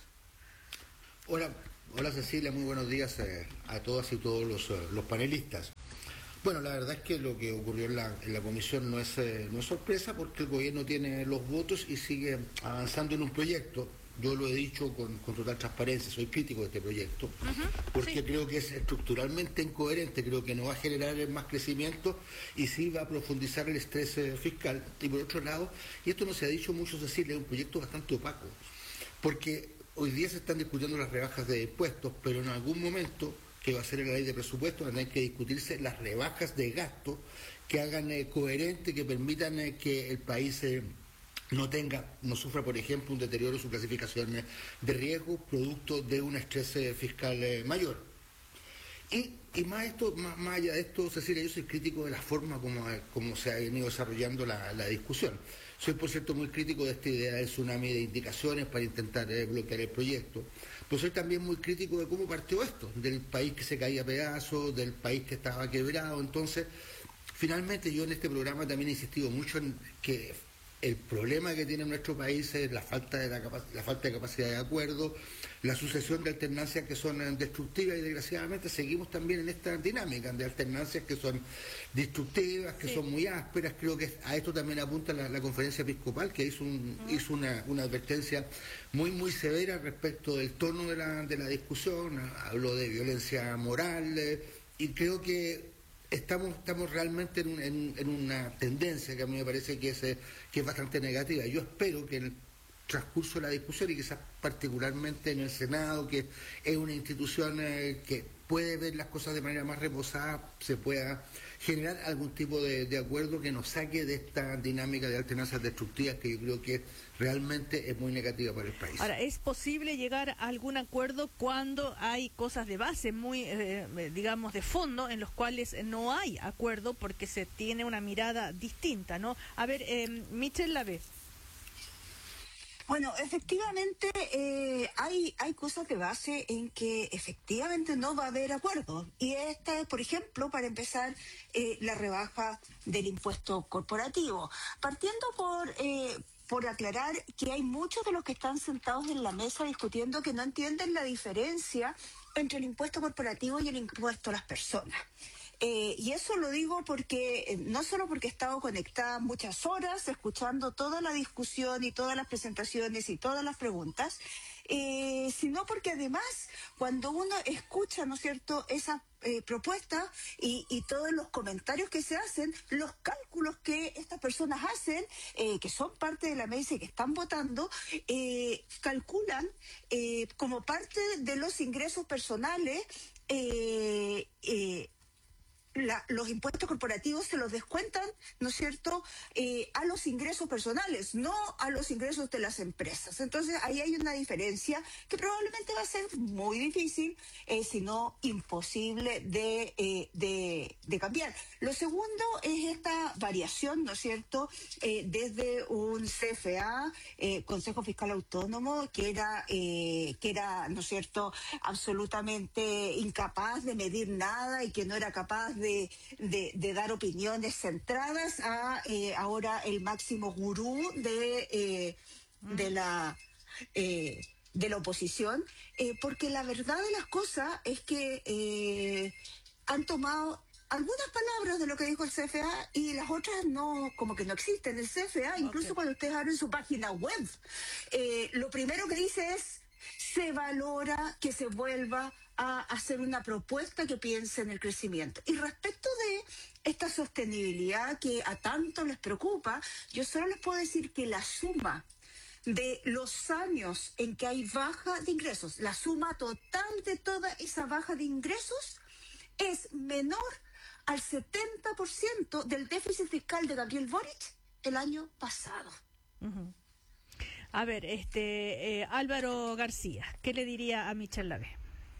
Hola, hola Cecilia, muy buenos días eh, a todas y todos los, eh, los panelistas. Bueno, la verdad es que lo que ocurrió en la, en la comisión no es, eh, no es sorpresa, porque el gobierno tiene los votos y sigue avanzando en un proyecto. Yo lo he dicho con, con total transparencia, soy crítico de este proyecto, uh-huh, porque sí. Creo que es estructuralmente incoherente, creo que no va a generar más crecimiento y sí va a profundizar el estrés eh, fiscal. Y por otro lado, y esto no se ha dicho mucho, Cecilia, es un proyecto bastante opaco, porque hoy día se están discutiendo las rebajas de impuestos, pero en algún momento, que va a ser en la ley de presupuestos, van a tener que discutirse las rebajas de gasto que hagan eh, coherente, que permitan eh, que el país eh, no tenga, no sufra, por ejemplo, un deterioro de su clasificación eh, de riesgo producto de un estrés eh, fiscal eh, mayor. Y, y más, esto, más, más allá de esto, Cecilia, yo soy crítico de la forma como, como se ha venido desarrollando la, la discusión. Soy, por cierto, muy crítico de esta idea del tsunami de indicaciones para intentar eh, bloquear el proyecto. Pero soy también muy crítico de cómo partió esto, del país que se caía a pedazos, del país que estaba quebrado. Entonces, finalmente yo en este programa también he insistido mucho en que el problema que tiene nuestro país es la falta de, la, la falta de capacidad de acuerdo, la sucesión de alternancias que son destructivas y desgraciadamente seguimos también en esta dinámica de alternancias que son destructivas, que sí. son muy ásperas. Creo que a esto también apunta la, la conferencia episcopal, que hizo, un, uh-huh. hizo una, una advertencia muy muy severa respecto del tono de la, de la discusión, habló de violencia moral eh, y creo que Estamos, estamos realmente en, un, en, en una tendencia que a mí me parece que es, que es bastante negativa. Yo espero que en el transcurso de la discusión, y quizás particularmente en el Senado, que es una institución eh, que puede ver las cosas de manera más reposada, se pueda generar algún tipo de, de acuerdo que nos saque de esta dinámica de alternancias destructivas que yo creo que realmente es muy negativa para el país. Ahora, ¿es posible llegar a algún acuerdo cuando hay cosas de base, muy, eh, digamos, de fondo, en los cuales no hay acuerdo porque se tiene una mirada distinta, ¿no? A ver, eh, Michelle Lave. Bueno, efectivamente eh, hay, hay cosas de base en que efectivamente no va a haber acuerdo. Y esta es, por ejemplo, para empezar, eh, la rebaja del impuesto corporativo. Partiendo por... Eh, por aclarar que hay muchos de los que están sentados en la mesa discutiendo que no entienden la diferencia entre el impuesto corporativo y el impuesto a las personas. Eh, y eso lo digo porque, eh, no solo porque he estado conectada muchas horas escuchando toda la discusión y todas las presentaciones y todas las preguntas, eh, sino porque además cuando uno escucha, ¿no es cierto?, esa eh, propuesta y, y todos los comentarios que se hacen, los cálculos que estas personas hacen, eh, que son parte de la mesa y que están votando, eh, calculan eh, como parte de los ingresos personales eh, eh, La, los impuestos corporativos se los descuentan, ¿no es cierto?, eh, a los ingresos personales, no a los ingresos de las empresas. Entonces, ahí hay una diferencia que probablemente va a ser muy difícil, eh, si no imposible, de, eh, de, de cambiar. Lo segundo es esta variación, ¿no es cierto?, eh, desde un C F A, eh, Consejo Fiscal Autónomo, que era, eh, que era, ¿no es cierto?, absolutamente incapaz de medir nada y que no era capaz de De, de, de dar opiniones centradas a eh, ahora el máximo gurú de, eh, de, la, eh, de la oposición, eh, porque la verdad de las cosas es que eh, han tomado algunas palabras de lo que dijo el C F A y las otras no, como que no existen. El C F A, incluso okay. cuando ustedes abren su página web, eh, lo primero que dice es: se valora que se vuelva a hacer una propuesta que piense en el crecimiento. Y respecto de esta sostenibilidad que a tanto les preocupa, yo solo les puedo decir que la suma de los años en que hay baja de ingresos, la suma total de toda esa baja de ingresos es menor al setenta por ciento del déficit fiscal de Gabriel Boric el año pasado. Uh-huh. A ver, este eh, Álvaro García, ¿qué le diría a Michel Lavé?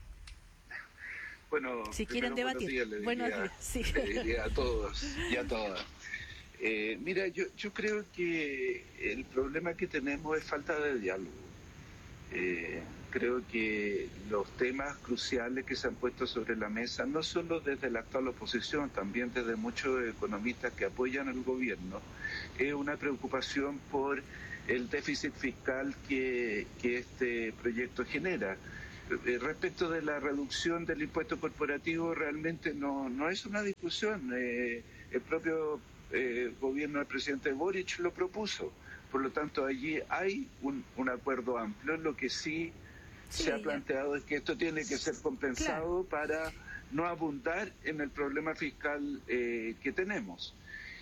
Bueno, si quieren debatir, buenos días, le buenos diría, días, sí. le diría a todos y a todas. Eh, mira, yo, yo creo que el problema que tenemos es falta de diálogo. Eh, creo que los temas cruciales que se han puesto sobre la mesa, no solo desde la actual oposición, también desde muchos economistas que apoyan al gobierno, es una preocupación por el déficit fiscal que, que este proyecto genera. Eh, respecto de la reducción del impuesto corporativo, realmente no, no es una discusión. Eh, el propio eh, gobierno del presidente Boric lo propuso. Por lo tanto, allí hay un, un acuerdo amplio. Lo que sí, sí se ha planteado es que esto tiene que ser compensado, claro, para no abundar en el problema fiscal eh, que tenemos.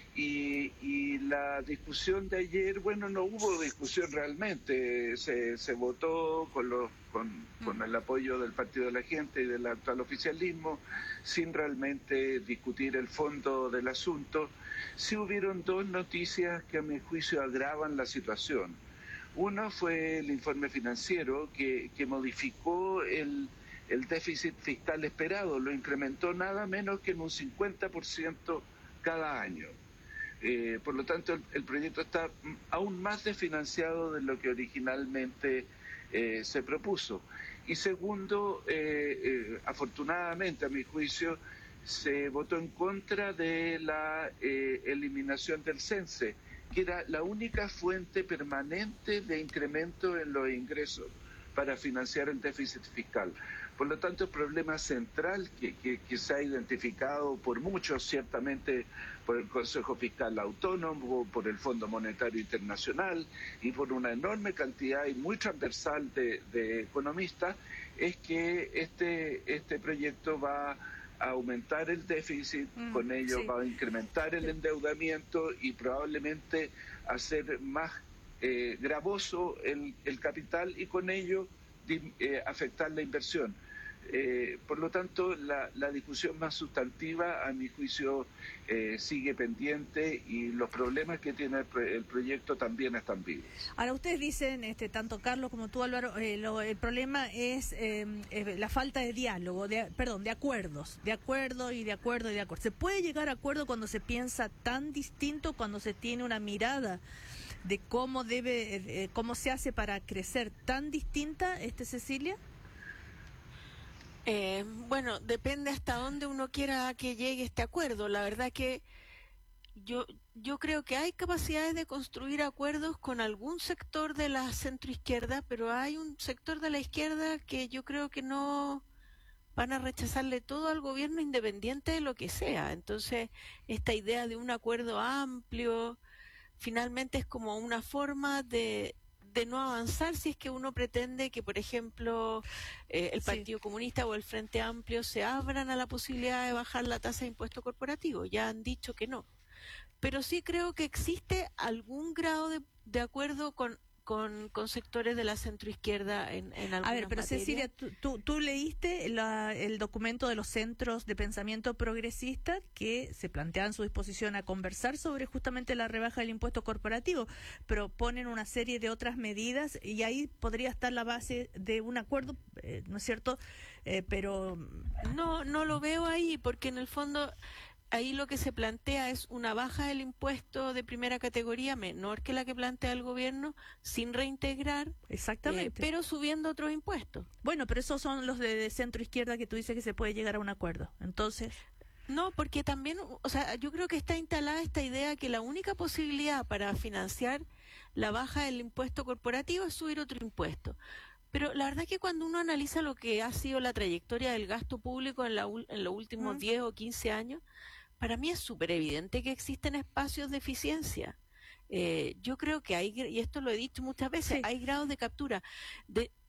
Y, y la discusión de ayer, bueno, no hubo discusión realmente, se, se votó con, los, con, con el apoyo del Partido de la Gente y del actual oficialismo, sin realmente discutir el fondo del asunto. Sí hubieron dos noticias que a mi juicio agravan la situación. Uno fue el informe financiero que, que modificó el, el déficit fiscal esperado, lo incrementó nada menos que en un cincuenta por ciento cada año. Eh, por lo tanto, el, el proyecto está aún más desfinanciado de lo que originalmente eh, se propuso. Y segundo, eh, eh, afortunadamente, a mi juicio, se votó en contra de la eh, eliminación del CENSE, que era la única fuente permanente de incremento en los ingresos para financiar el déficit fiscal. Por lo tanto, el problema central que, que, que se ha identificado por muchos, ciertamente por el Consejo Fiscal Autónomo, por el Fondo Monetario Internacional y por una enorme cantidad y muy transversal de, de economistas, es que este, este proyecto va a aumentar el déficit, mm, con ello sí. va a incrementar el endeudamiento y probablemente hacer más eh, gravoso el, el capital y con ello eh, afectar la inversión. Eh, por lo tanto, la, la discusión más sustantiva, a mi juicio, eh, sigue pendiente y los problemas que tiene el, pro el proyecto también están vivos. Ahora, ustedes dicen, este, tanto Carlos como tú, Álvaro, eh, lo, el problema es eh, eh, la falta de diálogo, de, perdón, de acuerdos, de acuerdo y de acuerdo y de acuerdo. ¿Se puede llegar a acuerdo cuando se piensa tan distinto, cuando se tiene una mirada de cómo debe, eh, cómo se hace para crecer tan distinta, este Cecilia? Eh, bueno, depende hasta dónde uno quiera que llegue este acuerdo. La verdad que yo yo creo que hay capacidades de construir acuerdos con algún sector de la centroizquierda, pero hay un sector de la izquierda que yo creo que no van a rechazarle todo al gobierno independiente de lo que sea. Entonces, esta idea de un acuerdo amplio finalmente es como una forma de de no avanzar si es que uno pretende que, por ejemplo, eh, el Partido sí. Comunista o el Frente Amplio se abran a la posibilidad de bajar la tasa de impuesto corporativo. Ya han dicho que no. Pero sí creo que existe algún grado de, de acuerdo con, con, con sectores de la centroizquierda en, en algunas A ver, pero materias. Cecilia, tú, tú, tú leíste la, el documento de los centros de pensamiento progresista que se planteaban su disposición a conversar sobre justamente la rebaja del impuesto corporativo, pero ponen una serie de otras medidas y ahí podría estar la base de un acuerdo, eh, ¿no es cierto? Eh, pero no, no lo veo ahí, porque en el fondo ahí lo que se plantea es una baja del impuesto de primera categoría menor que la que plantea el gobierno, sin reintegrar, exactamente, eh, pero subiendo otros impuestos. Bueno, pero esos son los de, de centro izquierda que tú dices que se puede llegar a un acuerdo. Entonces, no, porque también, o sea, yo creo que está instalada esta idea que la única posibilidad para financiar la baja del impuesto corporativo es subir otro impuesto. Pero la verdad es que cuando uno analiza lo que ha sido la trayectoria del gasto público en, la, en los últimos diez o quince años, para mí es súper evidente que existen espacios de eficiencia. Eh, yo creo que hay, y esto lo he dicho muchas veces, sí. hay grados de captura. De,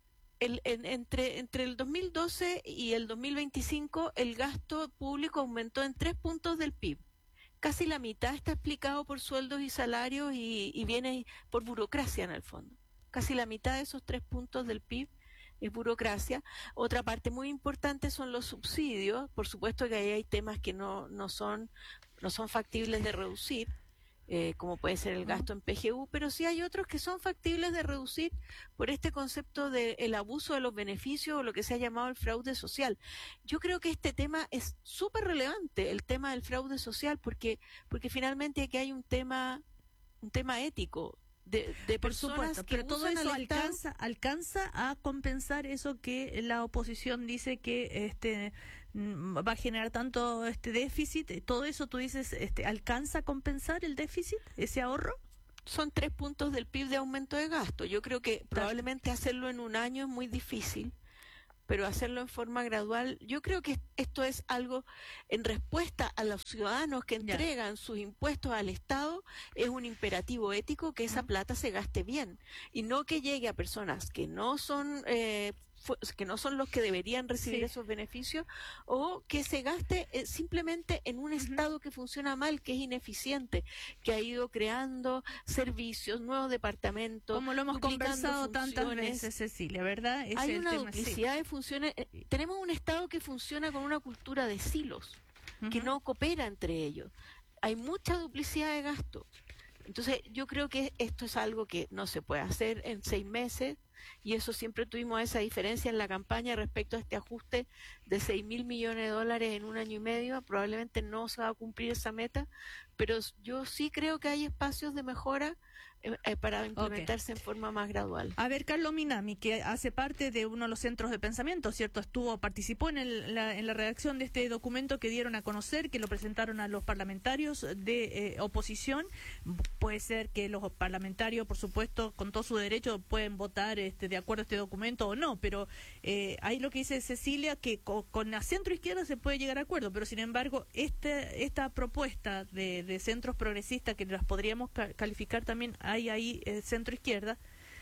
el, en, entre, entre el dos mil doce y el dos mil veinticinco el gasto público aumentó en tres puntos del P I B. Casi la mitad está explicado por sueldos y salarios y, y viene por burocracia en el fondo. Casi la mitad de esos tres puntos del P I B es burocracia. Otra parte muy importante son los subsidios. Por supuesto que ahí hay temas que no, no, son, no son factibles de reducir. Eh, como puede ser el gasto en P G U, pero sí hay otros que son factibles de reducir por este concepto del abuso de los beneficios o lo que se ha llamado el fraude social. Yo creo que este tema es súper relevante, el tema del fraude social, porque porque finalmente aquí hay un tema un tema ético de, de Por personas supuesto, que pero todo usan eso al Estado. alcanza alcanza a compensar eso que la oposición dice que este mm, va a generar tanto este déficit. Todo eso tú dices, este alcanza a compensar el déficit, ese ahorro. Son tres puntos del P I B de aumento de gasto. Yo creo que probablemente hacerlo en un año es muy difícil, pero hacerlo en forma gradual, yo creo que esto es algo en respuesta a los ciudadanos que entregan sus impuestos al Estado, es un imperativo ético que esa plata se gaste bien y no que llegue a personas que no son eh, que no son los que deberían recibir sí. esos beneficios, o que se gaste eh, simplemente en un Estado que funciona mal, que es ineficiente, que ha ido creando servicios, nuevos departamentos, como lo hemos conversado tantas veces, Cecilia, ¿verdad? Ese Hay el una tema, duplicidad sí. de funciones. Eh, tenemos un Estado que funciona con una cultura de silos, uh-huh. que no coopera entre ellos. Hay mucha duplicidad de gasto. Entonces, yo creo que esto es algo que no se puede hacer en seis meses, y eso siempre tuvimos esa diferencia en la campaña respecto a este ajuste de seis mil millones de dólares en un año y medio. Probablemente no se va a cumplir esa meta, pero yo sí creo que hay espacios de mejora eh, eh, para implementarse okay. en forma más gradual. A ver, Carlos Minami, que hace parte de uno de los centros de pensamiento, ¿cierto? Estuvo, participó en, el, la, en la redacción de este documento que dieron a conocer, que lo presentaron a los parlamentarios de eh, oposición. Puede ser que los parlamentarios, por supuesto, con todo su derecho, pueden votar este, de acuerdo a este documento o no, pero eh, ahí lo que dice Cecilia, que con, con la centro izquierda se puede llegar a acuerdo, pero sin embargo, este, esta propuesta de, de centros progresistas, que las podríamos ca- calificar también, hay ahí eh, centro izquierda,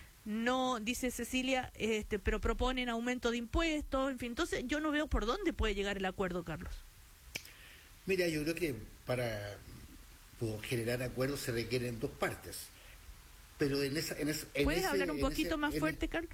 no, dice Cecilia, este, pero proponen aumento de impuestos, en fin, entonces yo no veo por dónde puede llegar el acuerdo, Carlos. Mira, yo creo que para poder generar acuerdos se requieren dos partes, pero en esa... En esa en ¿Puedes ese, hablar un poquito ese, más en, fuerte, Carlos?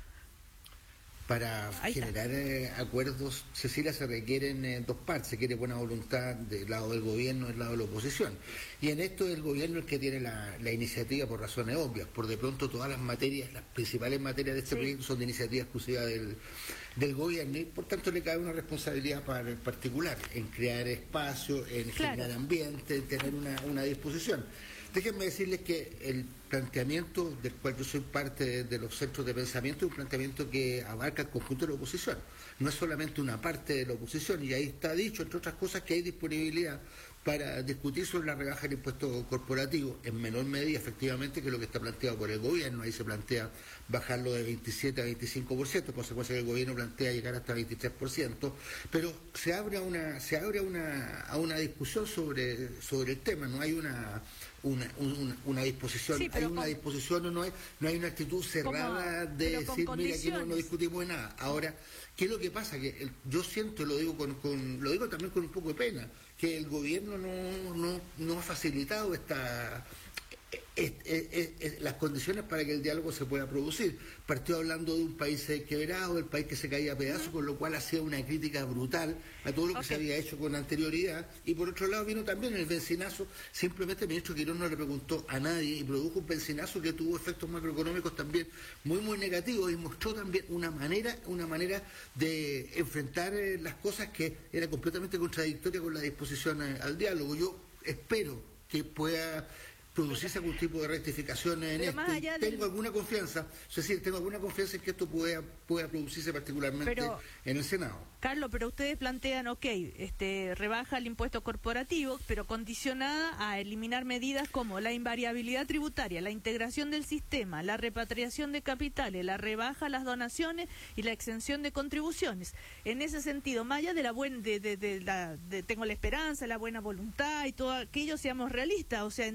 Para Ahí generar eh, acuerdos, Cecilia, se requieren eh, dos partes. Se quiere buena voluntad del lado del gobierno y del lado de la oposición. Y en esto el gobierno es el que tiene la, la iniciativa por razones obvias. Por de pronto todas las materias, las principales materias de este sí. proyecto son de iniciativa exclusiva del, del gobierno, y por tanto le cabe una responsabilidad para el particular en crear espacio, en claro. generar ambiente, en tener una, una disposición. Déjenme decirles que el planteamiento del cual yo soy parte de, de los centros de pensamiento es un planteamiento que abarca el conjunto de la oposición. No es solamente una parte de la oposición, y ahí está dicho, entre otras cosas, que hay disponibilidad para discutir sobre la rebaja del impuesto corporativo, en menor medida, efectivamente, que lo que está planteado por el gobierno. Ahí se plantea bajarlo de veintisiete a veinticinco por ciento, consecuencia que el gobierno plantea llegar hasta veintitrés por ciento, pero se abre a una, se abre a una, a una discusión sobre, sobre el tema. No hay una... Una, una, una disposición, sí, hay una con, disposición o no hay, no hay una actitud cerrada como, de decir, mira, aquí no, no discutimos de nada. Ahora, ¿qué es lo que pasa? Que el, yo siento, lo digo con, con, lo digo también con un poco de pena, que el gobierno no, no, no ha facilitado esta Es, es, es, es, las condiciones para que el diálogo se pueda producir. Partió hablando de un país quebrado, del país que se caía a pedazos, con lo cual hacía una crítica brutal a todo lo que okay. se había hecho con anterioridad. Y por otro lado vino también el bencinazo. Simplemente el ministro Quirós no le preguntó a nadie y produjo un bencinazo que tuvo efectos macroeconómicos también muy muy negativos, y mostró también una manera una manera de enfrentar eh, las cosas que era completamente contradictoria con la disposición eh, al diálogo. Yo espero que pueda producirse algún tipo de rectificación en Pero esto. Tengo del... alguna confianza, es decir, tengo alguna confianza en que esto pueda, pueda producirse particularmente pero, en el Senado. Carlos, pero ustedes plantean, ok, este, rebaja el impuesto corporativo, pero condicionada a eliminar medidas como la invariabilidad tributaria, la integración del sistema, la repatriación de capitales, la rebaja a las donaciones y la exención de contribuciones. En ese sentido, más allá de la buena, de, de, de la, de, tengo la esperanza, la buena voluntad y todo aquello, seamos realistas, o sea, en todos esos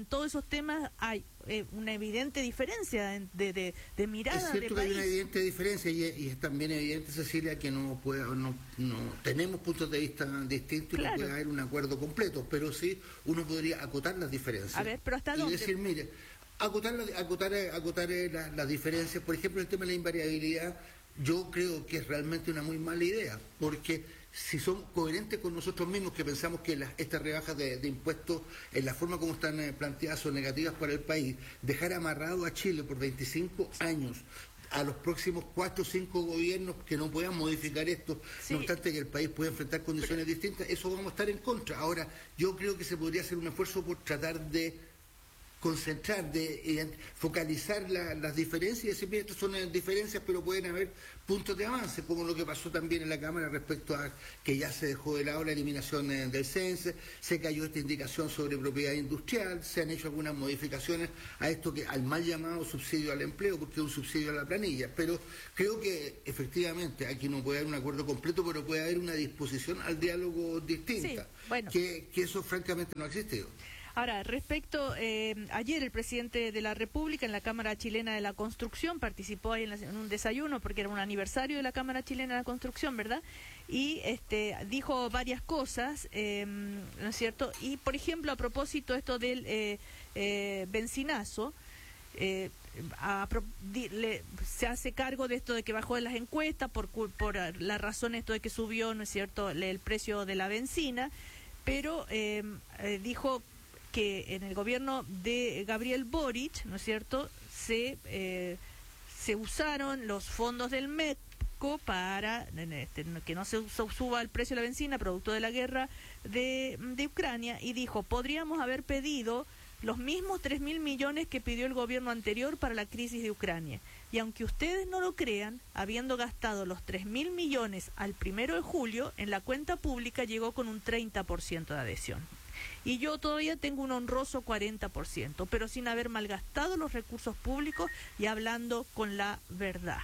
temas hay eh, una evidente diferencia de, de, de mirada es cierto de que país. hay una evidente diferencia y, y es también evidente, Cecilia, que no puede, no, no tenemos puntos de vista distintos y Claro. no puede haber un acuerdo completo, pero sí uno podría acotar las diferencias. A ver, pero ¿hasta y dónde? decir, mire, acotar, la- acotar, acotar eh, la- las diferencias, por ejemplo, el tema de la invariabilidad, yo creo que es realmente una muy mala idea, porque si somos coherentes con nosotros mismos, que pensamos que las, estas rebajas de, de impuestos, en la forma como están eh, planteadas, son negativas para el país, dejar amarrado a Chile por veinticinco años a los próximos cuatro o cinco gobiernos que no puedan modificar esto, Sí. no obstante que el país pueda enfrentar condiciones distintas, eso vamos a estar en contra. Ahora, yo creo que se podría hacer un esfuerzo por tratar de concentrar, de eh, focalizar la- las diferencias y decir, mira, estas son eh, diferencias, pero pueden haber puntos de avance, como lo que pasó también en la Cámara respecto a que ya se dejó de lado la eliminación eh, del censo, se cayó esta indicación sobre propiedad industrial, se han hecho algunas modificaciones a esto que al mal llamado subsidio al empleo, porque es un subsidio a la planilla, pero creo que efectivamente aquí no puede haber un acuerdo completo, pero puede haber una disposición al diálogo distinta, Sí, bueno. que, que eso francamente no ha existido. Ahora, respecto, eh, ayer el presidente de la República en la Cámara Chilena de la Construcción participó ahí en, la- en un desayuno porque era un aniversario de la Cámara Chilena de la Construcción, ¿verdad? Y este dijo varias cosas, eh, ¿no es cierto? Y, por ejemplo, a propósito esto del eh, eh, benzinazo, eh, a pro- di- le- se hace cargo de esto de que bajó de las encuestas por, cu- por eh, la razón esto de que subió, ¿no es cierto?, le- el precio de la benzina, pero eh, eh, dijo que en el gobierno de Gabriel Boric, ¿no es cierto?, se eh, se usaron los fondos del MEPCO para en este, que no se su- suba el precio de la benzina producto de la guerra de, de Ucrania, y dijo, podríamos haber pedido los mismos tres mil millones que pidió el gobierno anterior para la crisis de Ucrania. Y aunque ustedes no lo crean, habiendo gastado los tres mil millones al primero de julio, en la cuenta pública llegó con un treinta por ciento de adhesión. Y yo todavía tengo un honroso cuarenta por ciento, pero sin haber malgastado los recursos públicos y hablando con la verdad.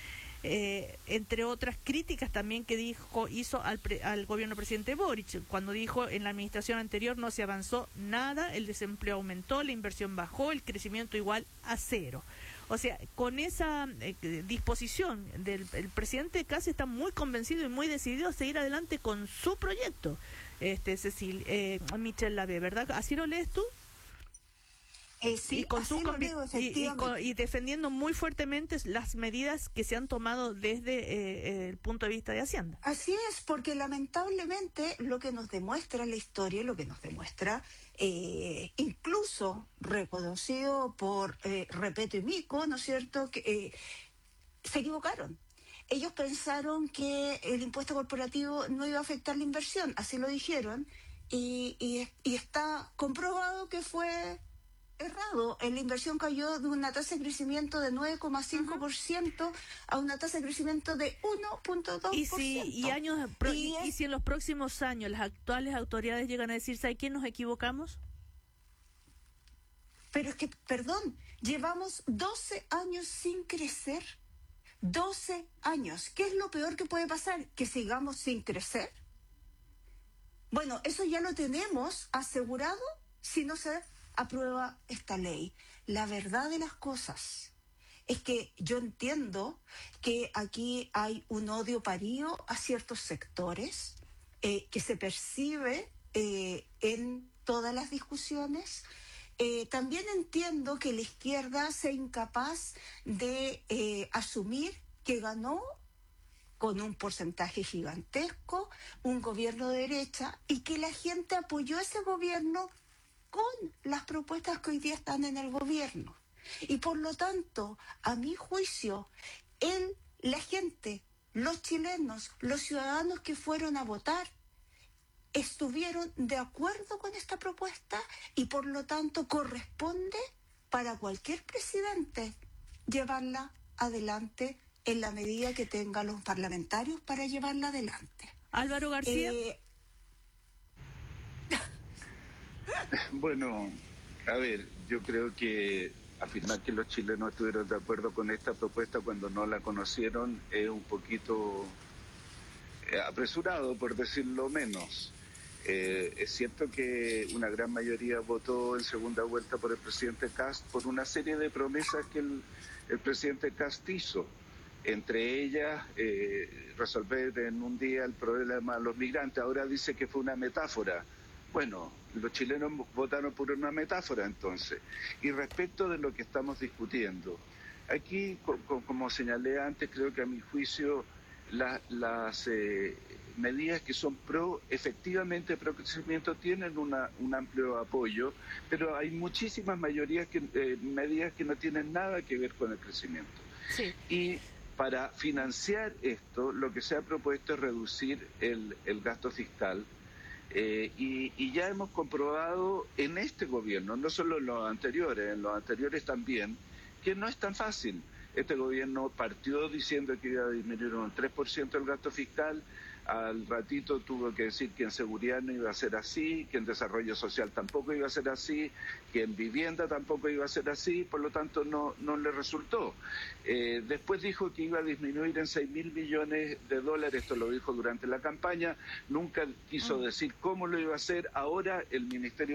Eh, entre otras críticas también que dijo hizo al, pre- al gobierno presidente Boric, cuando dijo en la administración anterior no se avanzó nada, el desempleo aumentó, la inversión bajó, el crecimiento igual a cero. O sea, con esa eh, disposición del el presidente casi está muy convencido y muy decidido a seguir adelante con su proyecto. Este, Cecil, eh, Michelle Lave, ¿verdad? ¿Así lo lees tú? Eh, sí, y, con así su lo convi- leo, y- y, efectivamente. con- y defendiendo muy fuertemente las medidas que se han tomado desde eh, eh, el punto de vista de Hacienda. Así es, porque lamentablemente lo que nos demuestra la historia, lo que nos demuestra, eh, incluso reconocido por eh, Repeto y Mico, ¿no es cierto?, que eh, se equivocaron. Ellos pensaron que el impuesto corporativo no iba a afectar la inversión, así lo dijeron, y, y, y está comprobado que fue errado. La inversión cayó de una tasa de crecimiento de nueve coma cinco por ciento a una tasa de crecimiento de uno punto dos por ciento. Y si, y años, pro- Y y, es- y si en los próximos años las actuales autoridades llegan a decir, ¿sabe quién nos equivocamos? Pero es que, perdón, llevamos doce años sin crecer. doce años. ¿Qué es lo peor que puede pasar? ¿Que sigamos sin crecer? Bueno, eso ya lo tenemos asegurado si no se aprueba esta ley. La verdad de las cosas es que yo entiendo que aquí hay un odio parío a ciertos sectores eh, que se percibe eh, en todas las discusiones. Eh, también entiendo que la izquierda sea incapaz de eh, asumir que ganó con un porcentaje gigantesco un gobierno de derecha y que la gente apoyó ese gobierno con las propuestas que hoy día están en el gobierno. Y por lo tanto, a mi juicio, él, la gente, los chilenos, los ciudadanos que fueron a votar, estuvieron de acuerdo con esta propuesta y por lo tanto corresponde para cualquier presidente llevarla adelante en la medida que tenga los parlamentarios para llevarla adelante. Álvaro García. Eh, Bueno, a ver, yo creo que afirmar que los chilenos estuvieron de acuerdo con esta propuesta cuando no la conocieron es un poquito eh, apresurado, por decirlo menos. Eh, es cierto que una gran mayoría votó en segunda vuelta por el presidente Kast por una serie de promesas que el, el presidente Kast hizo. Entre ellas, eh, resolver en un día el problema de los migrantes. Ahora dice que fue una metáfora. Bueno, los chilenos votaron por una metáfora entonces. Y respecto de lo que estamos discutiendo, aquí, co co como señalé antes, creo que a mi juicio la, las eh, medidas que son pro, efectivamente pro crecimiento tienen una, un amplio apoyo, pero hay muchísimas mayorías que, eh, medidas que no tienen nada que ver con el crecimiento. Sí. Y para financiar esto, lo que se ha propuesto es reducir el, el gasto fiscal. Eh, y, y ya hemos comprobado en este gobierno, no solo en los anteriores, en los anteriores también, que no es tan fácil. Este gobierno partió diciendo que iba a disminuir un tres por ciento el gasto fiscal, al ratito tuvo que decir que en seguridad no iba a ser así, que en desarrollo social tampoco iba a ser así, que en vivienda tampoco iba a ser así, por lo tanto no, no le resultó. Eh, después dijo que iba a disminuir en seis mil millones de dólares, esto lo dijo durante la campaña, nunca quiso decir cómo lo iba a hacer, ahora el Ministerio